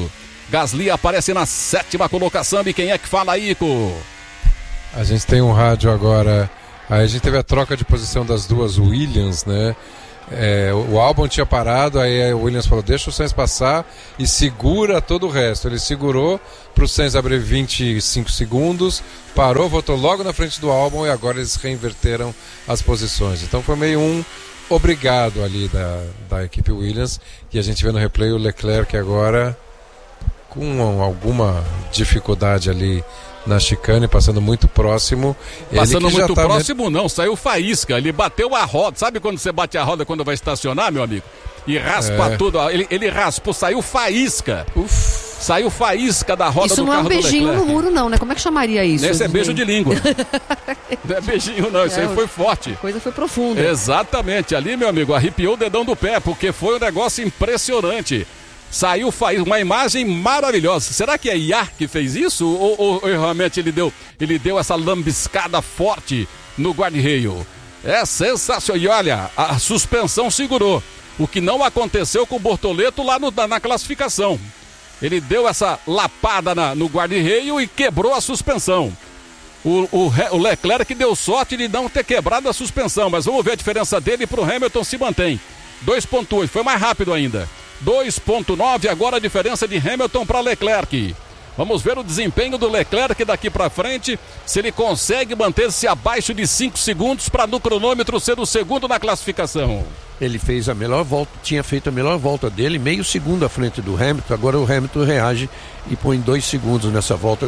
Gasly aparece na 7ª colocação. E quem é que fala aí, Ico? A gente tem um rádio agora. Aí a gente teve a troca de posição das duas Williams, né? O Albon tinha parado, aí o Williams falou, deixa o Sainz passar e segura todo o resto. Ele segurou para o Sainz abrir 25 segundos, parou, voltou logo na frente do Albon e agora eles reinverteram as posições. Então foi meio um obrigado ali da equipe Williams, e a gente vê no replay o Leclerc agora com alguma dificuldade ali na chicane, passando muito próximo. Passando muito próximo não, saiu faísca, ele bateu a roda, sabe quando você bate a roda quando vai estacionar, meu amigo? E raspa tudo, ele raspou, saiu faísca. Saiu faísca da roda do carro do Leclerc. Isso não é um beijinho no muro não, né? Como é que chamaria isso? Esse é beijo de língua. Não é beijinho não, isso aí foi forte. A coisa foi profunda. Exatamente, ali, meu amigo, arrepiou o dedão do pé, porque foi um negócio impressionante. Saiu uma imagem maravilhosa. Será que é Iá que fez isso? Ou realmente ele deu essa lambiscada forte no guarda-reio? É sensacional. E olha, a suspensão segurou. O que não aconteceu com o Bortoleto lá na classificação. Ele deu essa lapada no guarda-reio e quebrou a suspensão. O Leclerc deu sorte de não ter quebrado a suspensão. Mas vamos ver a diferença dele para o Hamilton se mantém. 2.8, foi mais rápido ainda. 2.9, agora a diferença de Hamilton para Leclerc. Vamos ver o desempenho do Leclerc daqui para frente, se ele consegue manter-se abaixo de 5 segundos para no cronômetro ser o segundo na classificação. Ele fez a melhor volta, tinha feito a melhor volta dele, meio segundo à frente do Hamilton. Agora o Hamilton reage e põe 2 segundos nessa volta,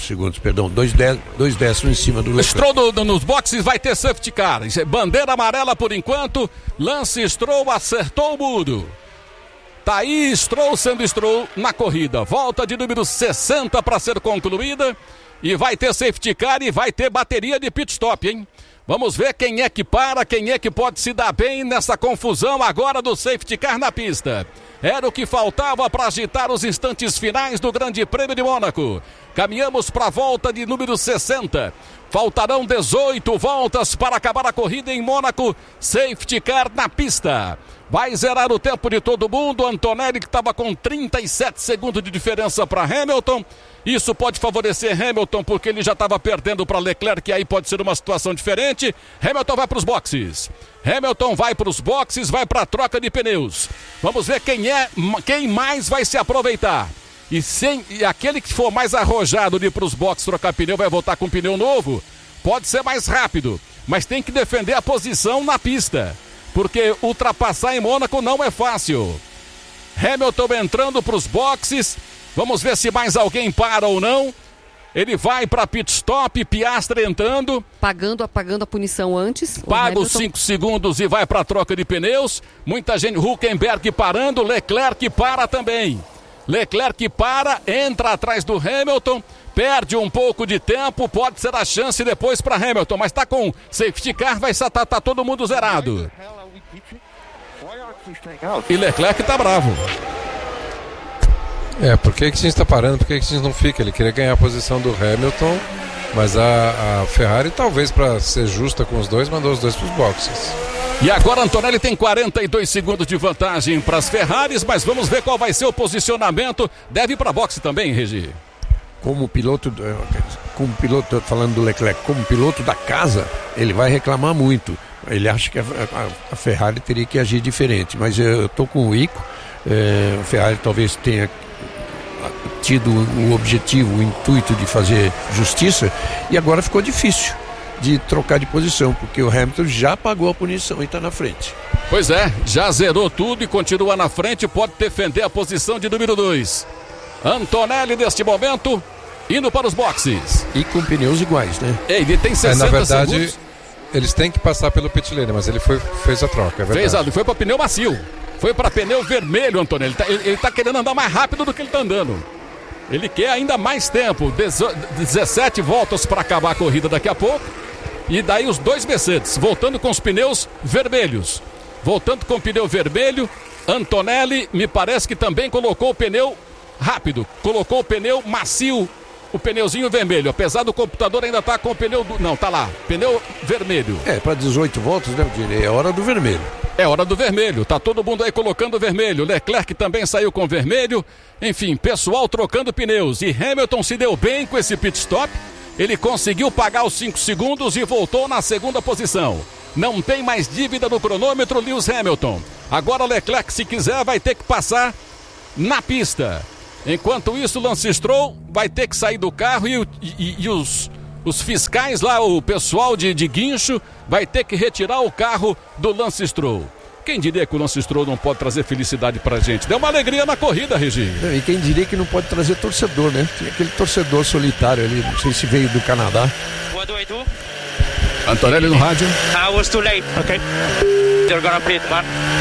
2 décimos em cima do Leclerc. Stroll nos boxes vai ter safety car, bandeira amarela por enquanto. Lance Stroll acertou o muro. Tá aí Stroll sendo Stroll na corrida. Volta de número 60 para ser concluída. E vai ter safety car e vai ter bateria de pit stop, hein? Vamos ver quem é que para, quem é que pode se dar bem nessa confusão agora do safety car na pista. Era o que faltava para agitar os instantes finais do Grande Prêmio de Mônaco. Caminhamos para a volta de número 60. Faltarão 18 voltas para acabar a corrida em Mônaco. Safety car na pista. Vai zerar o tempo de todo mundo. Antonelli, que estava com 37 segundos de diferença para Hamilton. Isso pode favorecer Hamilton, porque ele já estava perdendo para Leclerc, e aí pode ser uma situação diferente. Hamilton vai para os boxes. Hamilton vai para os boxes, vai para a troca de pneus. Vamos ver quem mais vai se aproveitar. E aquele que for mais arrojado de ir para os boxes trocar pneu, vai voltar com pneu novo. Pode ser mais rápido, mas tem que defender a posição na pista, porque ultrapassar em Mônaco não é fácil. Hamilton entrando para os boxes. Vamos ver se mais alguém para ou não. Ele vai para pit stop, Piastri entrando. Pagando a punição antes. Paga os 5 segundos e vai para a troca de pneus. Muita gente, Hülkenberg parando, Leclerc para também. Leclerc para, entra atrás do Hamilton, perde um pouco de tempo, pode ser a chance depois para Hamilton, mas está com safety car, vai estar tá todo mundo zerado. E Leclerc está bravo. Por que a gente está parando? Por que a gente não fica? Ele queria ganhar a posição do Hamilton, mas a Ferrari, talvez para ser justa com os dois, mandou os dois para os boxes. E agora Antonelli tem 42 segundos de vantagem para as Ferraris, mas vamos ver qual vai ser o posicionamento. Deve ir para boxe também, Regi. Como piloto, falando do Leclerc, como piloto da casa, ele vai reclamar muito. Ele acha que a Ferrari teria que agir diferente, mas eu estou com o Ico. A Ferrari talvez tenha tido o objetivo, o intuito de fazer justiça, e agora ficou difícil de trocar de posição, porque o Hamilton já pagou a punição e está na frente. Pois é, já zerou tudo e continua na frente, pode defender a posição de número 2. Antonelli neste momento indo para os boxes. E com pneus iguais, né? Ele tem 60 na verdade, segundos. Eles têm que passar pelo pit lane, mas ele fez a troca, é verdade. Foi para pneu macio. Foi para pneu vermelho, Antonelli. Ele tá querendo andar mais rápido do que ele está andando. Ele quer ainda mais tempo. 17 voltas para acabar a corrida daqui a pouco. E daí os dois Mercedes, voltando com os pneus vermelhos. Voltando com o pneu vermelho, Antonelli me parece que também colocou o pneu rápido. Colocou o pneu macio, o pneuzinho vermelho. Apesar do computador ainda tá com o pneu... Não, tá lá, pneu vermelho. Para 18 voltas, né? É hora do vermelho. É hora do vermelho, tá todo mundo aí colocando vermelho. Leclerc também saiu com vermelho. Enfim, pessoal trocando pneus. E Hamilton se deu bem com esse pit stop. Ele conseguiu pagar os 5 segundos e voltou na segunda posição. Não tem mais dívida no cronômetro, Lewis Hamilton. Agora Leclerc, se quiser, vai ter que passar na pista. Enquanto isso, Lance Stroll vai ter que sair do carro e os fiscais lá, o pessoal de guincho, vai ter que retirar o carro do Lance Stroll. Quem diria que o Lance Stroll não pode trazer felicidade pra gente? Deu uma alegria na corrida, Regi. E quem diria que não pode trazer torcedor, né? Tem aquele torcedor solitário ali, não sei se veio do Canadá. What do I do? Antonelli no rádio. I was too late. Okay. They're gonna pit, man.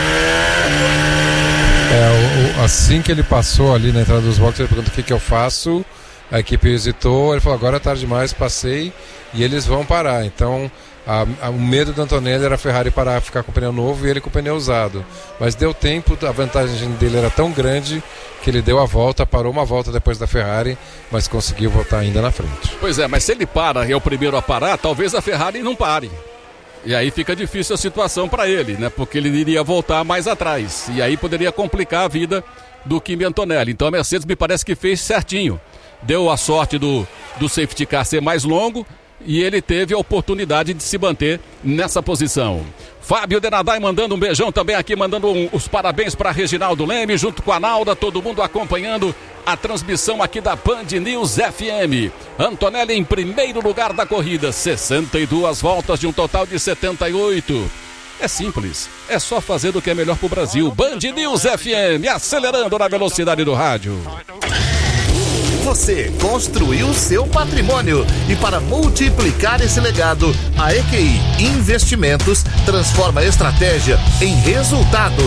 Assim que ele passou ali na entrada dos boxes, ele perguntou o que eu faço. A equipe hesitou, ele falou, agora é tarde demais, passei e eles vão parar. Então o medo do Antonelli era a Ferrari parar, ficar com o pneu novo e ele com o pneu usado. Mas deu tempo, a vantagem dele era tão grande que ele deu a volta, parou uma volta depois da Ferrari, mas conseguiu voltar ainda na frente. Pois é, mas se ele para e é o primeiro a parar, talvez a Ferrari não pare. E aí fica difícil a situação para ele, né? Porque ele iria voltar mais atrás. E aí poderia complicar a vida do Kimi Antonelli. Então a Mercedes me parece que fez certinho. Deu a sorte do safety car ser mais longo e ele teve a oportunidade de se manter nessa posição. Fábio Denadai mandando um beijão também aqui, mandando os parabéns para Reginaldo Leme, junto com a Nalda, todo mundo acompanhando a transmissão aqui da Band News FM. Antonelli em primeiro lugar da corrida, 62 voltas de um total de 78. É simples, é só fazer do que é melhor pro Brasil. Band News FM, acelerando na velocidade do rádio. Você construiu seu patrimônio e para multiplicar esse legado, a EQI Investimentos transforma a estratégia em resultado.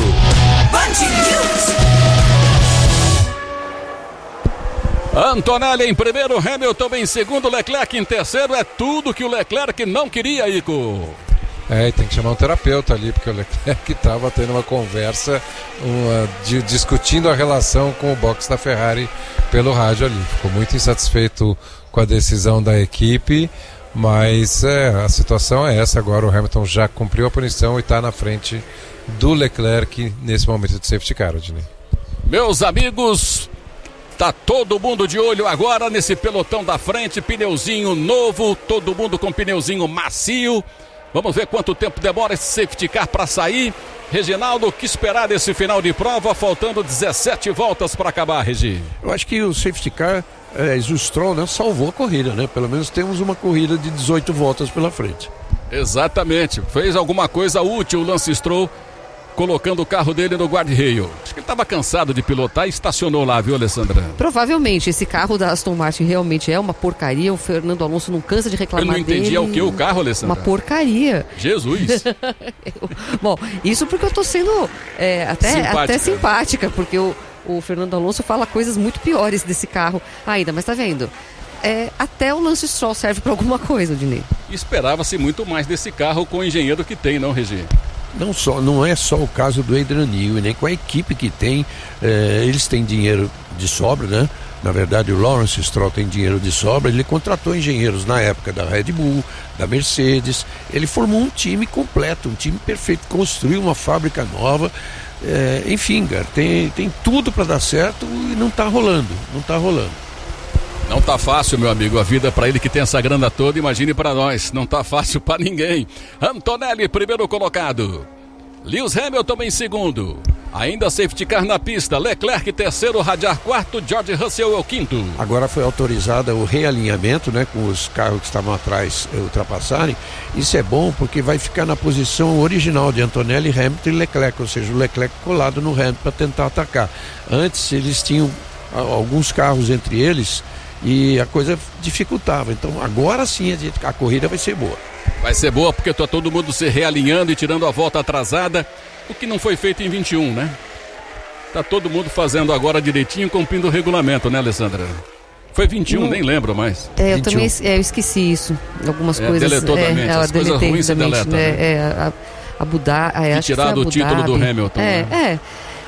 Antonelli em primeiro, Hamilton em segundo, Leclerc em terceiro. É tudo que o Leclerc não queria, Ico. E tem que chamar um terapeuta ali, porque o Leclerc estava tendo uma conversa, discutindo a relação com o box da Ferrari pelo rádio ali. Ficou muito insatisfeito com a decisão da equipe, mas a situação é essa. Agora o Hamilton já cumpriu a punição e está na frente do Leclerc nesse momento de safety car, Odinei. Meus amigos, tá todo mundo de olho agora nesse pelotão da frente, pneuzinho novo, todo mundo com pneuzinho macio. Vamos ver quanto tempo demora esse safety car para sair. Reginaldo, o que esperar desse final de prova, faltando 17 voltas para acabar, Regi? Eu acho que o safety car, o Stroll, né, salvou a corrida, né? Pelo menos temos uma corrida de 18 voltas pela frente. Exatamente, fez alguma coisa útil o Lance Stroll, colocando o carro dele no guarda-reio. Acho que ele estava cansado de pilotar e estacionou lá, viu, Alessandra? Provavelmente, esse carro da Aston Martin realmente é uma porcaria. O Fernando Alonso não cansa de reclamar dele. Eu não entendi, é o que o carro, Alessandra? Uma porcaria. Jesus! Bom, isso porque eu tô sendo até simpática, porque o Fernando Alonso fala coisas muito piores desse carro ainda, mas tá vendo? Até o Lance Stroll serve para alguma coisa, Odinei. Esperava-se muito mais desse carro com o engenheiro que tem, não, Regi? Não é só o caso do Adrian Newey, nem com a equipe que tem, eles têm dinheiro de sobra, né? Na verdade, o Lawrence Stroll tem dinheiro de sobra, ele contratou engenheiros na época da Red Bull, da Mercedes, ele formou um time completo, um time perfeito, construiu uma fábrica nova, enfim, cara, tem tudo para dar certo e não tá rolando. Não tá fácil, meu amigo, a vida para ele que tem essa grana toda, imagine para nós, não tá fácil para ninguém. Antonelli, primeiro colocado. Lewis Hamilton em segundo. Ainda safety car na pista, Leclerc terceiro, Radiar quarto, George Russell é o quinto. Agora foi autorizado o realinhamento, né, com os carros que estavam atrás ultrapassarem. Isso é bom porque vai ficar na posição original de Antonelli, Hamilton e Leclerc, ou seja, o Leclerc colado no Hamilton para tentar atacar. Antes eles tinham alguns carros entre eles e a coisa dificultava. Então agora sim a corrida vai ser boa. Vai ser boa porque tá todo mundo se realinhando e tirando a volta atrasada, o que não foi feito em 21, né? Tá todo mundo fazendo agora direitinho, cumprindo o regulamento, né, Alessandra? Foi 21, nem lembro mais. Eu 21. Também esqueci isso. Algumas coisas. Deletou da mente, as coisas ruins se deletam. A Abu Dhabi. E tirado o título do Hamilton.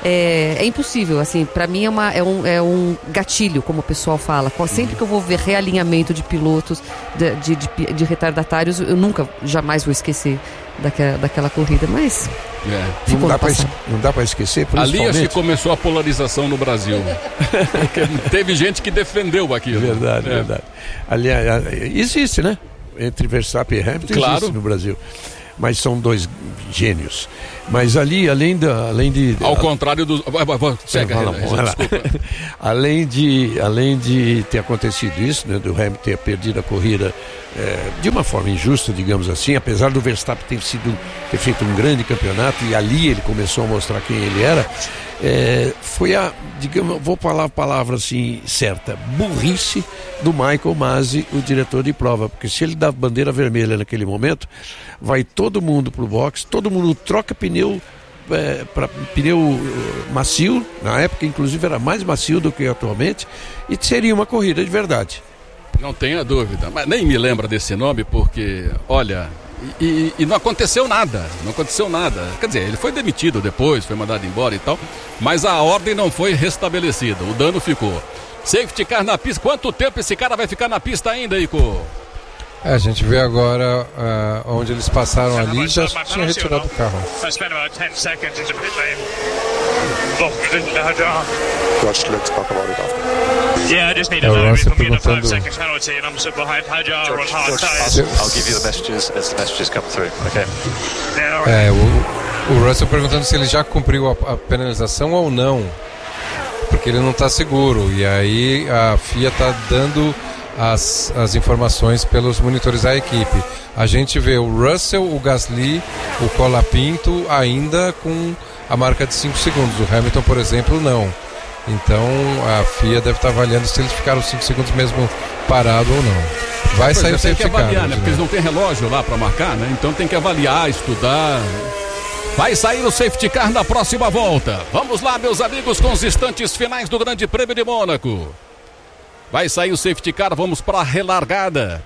é impossível, assim, para mim é um gatilho, como o pessoal fala. Sempre que eu vou ver realinhamento de pilotos, de retardatários, eu jamais vou esquecer daquela corrida, mas não dá para esquecer, ali acho que começou a polarização no Brasil. Teve gente que defendeu aquilo. Verdade. Aliás, existe, né? Entre Verstappen e Hamilton, claro, existe no Brasil. Mas são dois gênios. Mas ali, além de ao contrário dos... Segue, desculpa. além de ter acontecido isso, né, do Hamilton ter perdido a corrida de uma forma injusta, digamos assim, apesar do Verstappen ter feito um grande campeonato, e ali ele começou a mostrar quem ele era, foi digamos, vou falar a palavra assim certa, burrice do Michael Masi, o diretor de prova, porque se ele dá bandeira vermelha naquele momento, vai todo mundo pro box, todo mundo troca pneu para pneu macio, na época inclusive era mais macio do que atualmente, e seria uma corrida de verdade. Não tenha dúvida, mas nem me lembra desse nome, porque, olha, e não aconteceu nada, quer dizer, ele foi demitido depois, foi mandado embora e tal, mas a ordem não foi restabelecida, o dano ficou. Safety car na pista, quanto tempo esse cara vai ficar na pista ainda, Ico? A gente vê agora onde eles passaram ali, já tinha retirado o carro. O Russell perguntando... O Russell perguntando se ele já cumpriu a penalização ou não, porque ele não está seguro, e aí a FIA está dando as informações pelos monitores da equipe. A gente vê o Russell, o Gasly, o Colapinto ainda com a marca de 5 segundos. O Hamilton, por exemplo, não. Então a FIA deve estar avaliando se eles ficaram 5 segundos mesmo parado ou não. Vai sair o safety car, avaliar, né? Porque eles não têm relógio lá para marcar, né? Então tem que avaliar, estudar. Vai sair o safety car na próxima volta. Vamos lá, meus amigos, com os instantes finais do Grande Prêmio de Mônaco. Vai sair o safety car, vamos para a relargada.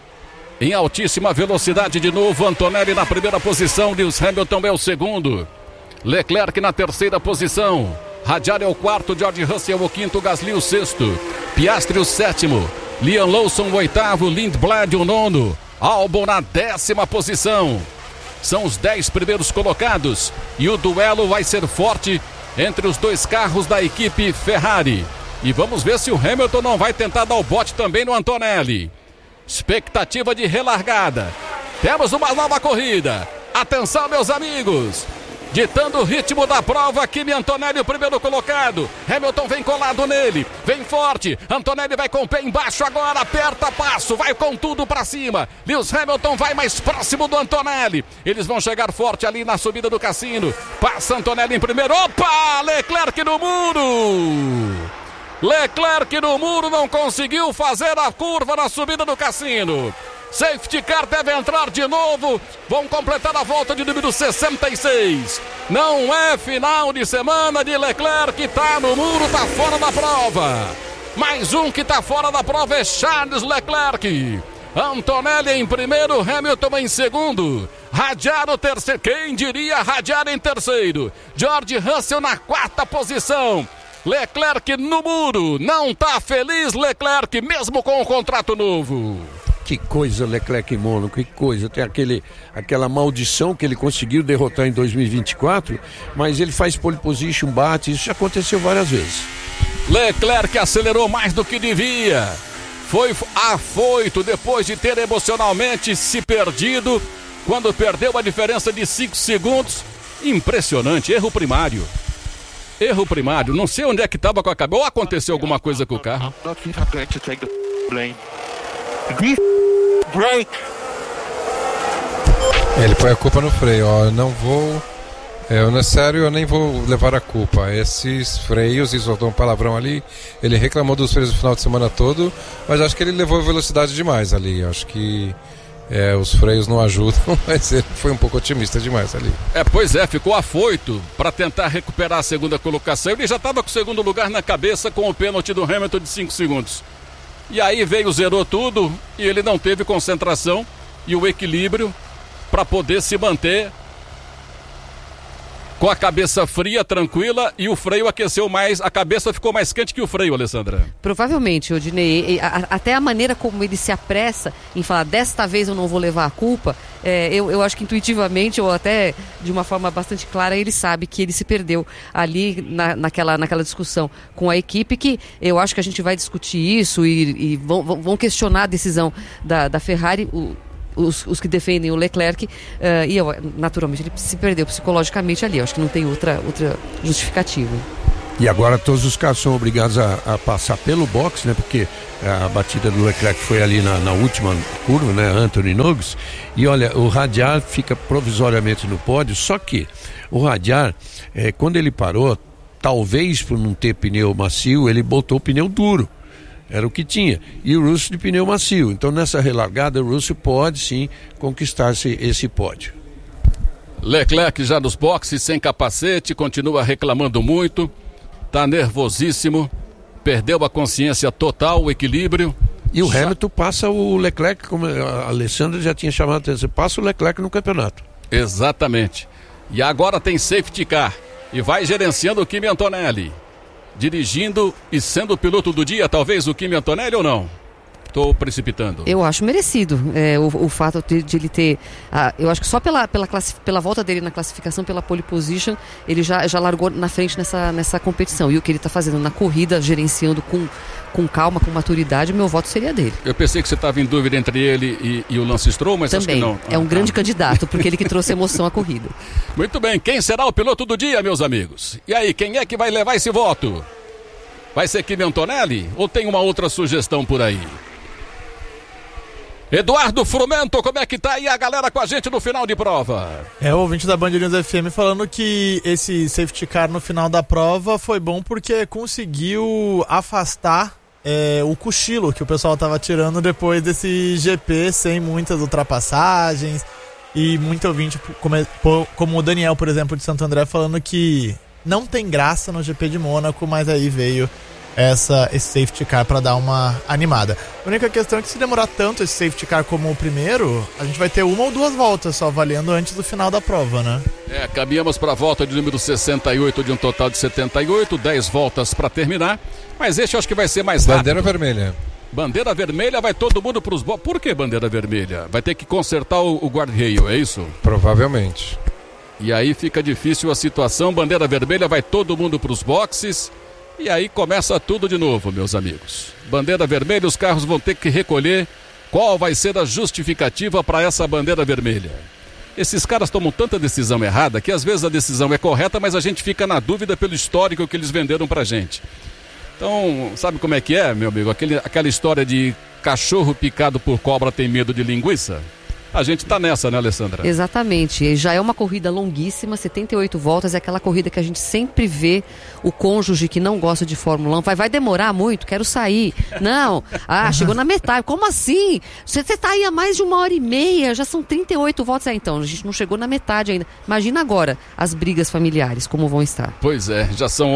Em altíssima velocidade de novo, Antonelli na primeira posição, Lewis Hamilton é o segundo. Leclerc na terceira posição. Radiari é o quarto, George Russell é o quinto, Gasly o sexto. Piastri o sétimo. Liam Lawson o oitavo, Lindblad o nono. Albon na 10ª posição. São os 10 primeiros colocados. E o duelo vai ser forte entre os dois carros da equipe Ferrari. E vamos ver se o Hamilton não vai tentar dar o bote também no Antonelli. Expectativa de relargada. Temos uma nova corrida. Atenção, meus amigos. Ditando o ritmo da prova, Kimi Antonelli, o primeiro colocado. Hamilton vem colado nele, vem forte. Antonelli vai com o pé embaixo agora, aperta passo, vai com tudo pra cima. Lewis Hamilton vai mais próximo do Antonelli. Eles vão chegar forte ali na subida do Cassino. Passa Antonelli em primeiro. Opa! Leclerc no muro! Leclerc no muro, não conseguiu fazer a curva na subida do Cassino. Safety car deve entrar de novo. Vão completar a volta de número 66. Não é final de semana de Leclerc. Tá no muro, tá fora da prova. Mais um que tá fora da prova é Charles Leclerc. Antonelli em primeiro, Hamilton em segundo. Radiari o terceiro. Quem diria Radiari em terceiro? George Russell na 4ª posição. Leclerc no muro. Não tá feliz Leclerc, mesmo com o contrato novo. Que coisa, Leclerc em Mônaco, que coisa. Tem aquela maldição que ele conseguiu derrotar em 2024, mas ele faz pole position, bate, isso já aconteceu várias vezes. Leclerc acelerou mais do que devia. Foi afoito depois de ter emocionalmente se perdido, quando perdeu a diferença de 5 segundos. Impressionante, erro primário. Erro primário, não sei onde é que estava com a cabeça, ou aconteceu alguma coisa com o carro. Ele põe a culpa no freio, ó, eu nem vou levar a culpa. Esses freios, e soltou um palavrão ali, ele reclamou dos freios no final de semana todo, mas acho que ele levou velocidade demais ali, acho que os freios não ajudam, mas ele foi um pouco otimista demais ali. Pois é, ficou afoito para tentar recuperar a segunda colocação. Ele já estava com o segundo lugar na cabeça com o pênalti do Hamilton de 5 segundos. E aí zerou tudo e ele não teve concentração e o equilíbrio para poder se manter com a cabeça fria, tranquila, e o freio aqueceu mais, a cabeça ficou mais quente que o freio, Alessandra. Provavelmente, Odinei, até a maneira como ele se apressa em falar, desta vez eu não vou levar a culpa, eu acho que intuitivamente, ou até de uma forma bastante clara, ele sabe que ele se perdeu ali naquela discussão com a equipe, que eu acho que a gente vai discutir isso e vão questionar a decisão da Ferrari, os que defendem o Leclerc, e naturalmente ele se perdeu psicologicamente ali. Eu acho que não tem outra justificativa. E agora todos os carros são obrigados a passar pelo box, né? Porque a batida do Leclerc foi ali na última curva, né? Anthony Nogues. E olha, o Radiar fica provisoriamente no pódio, só que o Radiar, quando ele parou, talvez por não ter pneu macio, ele botou o pneu duro. Era o que tinha. E o Russell de pneu macio. Então nessa relargada o Russell pode sim conquistar esse pódio. Leclerc já nos boxes, sem capacete, continua reclamando muito. Tá nervosíssimo. Perdeu a consciência total, o equilíbrio. E o Hamilton passa o Leclerc, como a Alessandra já tinha chamado a atenção, passa o Leclerc no campeonato. Exatamente. E agora tem safety car. E vai gerenciando o Kimi Antonelli. Dirigindo e sendo o piloto do dia, talvez o Kimi Antonelli ou não? Estou precipitando. Eu acho merecido o fato de ele ter... eu acho que só pela volta dele na classificação, pela pole position, ele já largou na frente nessa competição. E o que ele está fazendo na corrida, gerenciando com calma, com maturidade, meu voto seria dele. Eu pensei que você estava em dúvida entre ele e o Lance Stroll, mas também, acho que não. É um grande candidato, porque ele que trouxe emoção à corrida. Muito bem, quem será o piloto do dia, meus amigos? E aí, quem é que vai levar esse voto? Vai ser Kimi Antonelli ou tem uma outra sugestão por aí? Eduardo Frumento, como é que tá aí a galera com a gente no final de prova? O ouvinte da Band News FM falando que esse safety car no final da prova foi bom porque conseguiu afastar o cochilo que o pessoal tava tirando depois desse GP sem muitas ultrapassagens, e muito ouvinte como o Daniel, por exemplo, de Santo André, falando que não tem graça no GP de Mônaco, mas aí veio esse safety car para dar uma animada. A única questão é que se demorar tanto esse safety car como o primeiro, a gente vai ter uma ou duas voltas só valendo antes do final da prova, né? Caminhamos para a volta de número 68 de um total de 78, 10 voltas para terminar, mas esse eu acho que vai ser mais rápido. Bandeira vermelha. Bandeira vermelha, vai todo mundo para os boxes. Por que bandeira vermelha? Vai ter que consertar o guardrail, é isso? Provavelmente. E aí fica difícil a situação, bandeira vermelha, vai todo mundo para os boxes. E aí começa tudo de novo, meus amigos. Bandeira vermelha, os carros vão ter que recolher. Qual vai ser a justificativa para essa bandeira vermelha? Esses caras tomam tanta decisão errada que às vezes a decisão é correta, mas a gente fica na dúvida pelo histórico que eles venderam pra gente. Então, sabe como é que é, meu amigo? Aquela história de cachorro picado por cobra tem medo de linguiça? A gente tá nessa, né, Alessandra? Exatamente. Já é uma corrida longuíssima, 78 voltas, é aquela corrida que a gente sempre vê o cônjuge que não gosta de Fórmula 1. Vai demorar muito, quero sair. Não, chegou na metade. Como assim? Você tá aí há mais de 1h30, já são 38 voltas. Então, a gente não chegou na metade ainda. Imagina agora as brigas familiares, como vão estar. Pois é, já são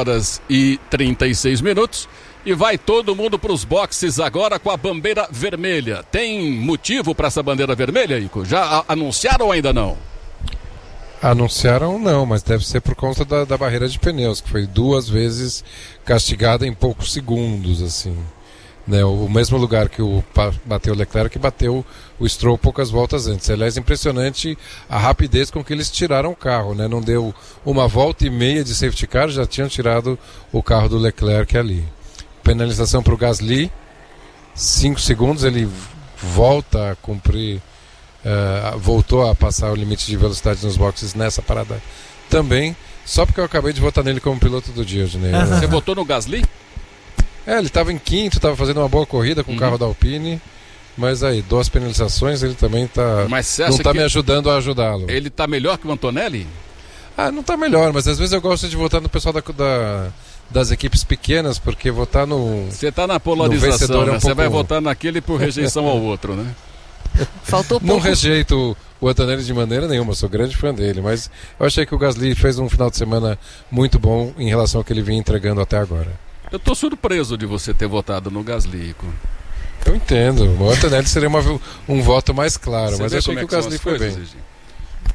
11h36. E vai todo mundo para os boxes agora com a bandeira vermelha. Tem motivo para essa bandeira vermelha, Ico? Já anunciaram ou ainda não? Anunciaram não, mas deve ser por conta da barreira de pneus, que foi 2 vezes castigada em poucos segundos, assim. Né, o mesmo lugar que bateu o Leclerc, que bateu o Stroll poucas voltas antes. Aliás, impressionante a rapidez com que eles tiraram o carro, né? Não deu 1,5 volta de safety car, já tinham tirado o carro do Leclerc ali. Penalização para o Gasly, 5 segundos, ele volta a cumprir, voltou a passar o limite de velocidade nos boxes nessa parada também, só porque eu acabei de votar nele como piloto do dia, Odinei. Você votou no Gasly? Ele estava em quinto, estava fazendo uma boa corrida com o carro da Alpine, mas aí, 2 penalizações, ele também não está me ajudando a ajudá-lo. Ele está melhor que o Antonelli? Não está melhor, mas às vezes eu gosto de votar no pessoal das equipes pequenas, porque votar no... Você está na polarização, né? Você vai pouco... votar naquele por rejeição ao outro, né? Faltou pouco. Não rejeito o Antonelli de maneira nenhuma, sou grande fã dele, mas eu achei que o Gasly fez um final de semana muito bom em relação ao que ele vinha entregando até agora. Eu estou surpreso de você ter votado no Gasly, Ico. Eu entendo, o Antonelli seria um voto mais claro, mas eu achei que o Gasly foi bem.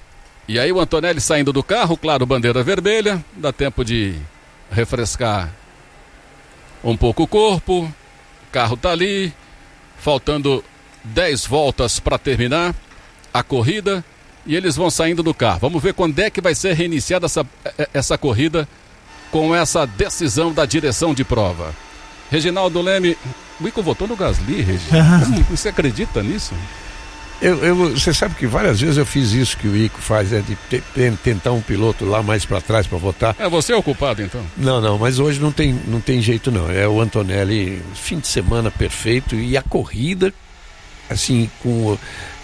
E aí o Antonelli saindo do carro, claro, bandeira vermelha, dá tempo de refrescar um pouco o corpo, o carro tá ali, faltando 10 voltas para terminar a corrida e eles vão saindo do carro. Vamos ver quando é que vai ser reiniciada essa corrida com essa decisão da direção de prova. Reginaldo Leme, o Ico votou no Gasly, Regi. Você acredita nisso? Você sabe que várias vezes eu fiz isso que o Ico faz, de tentar um piloto lá mais para trás para votar. Você é o culpado então? Não, mas hoje não tem jeito não. É o Antonelli, fim de semana perfeito e a corrida, assim, com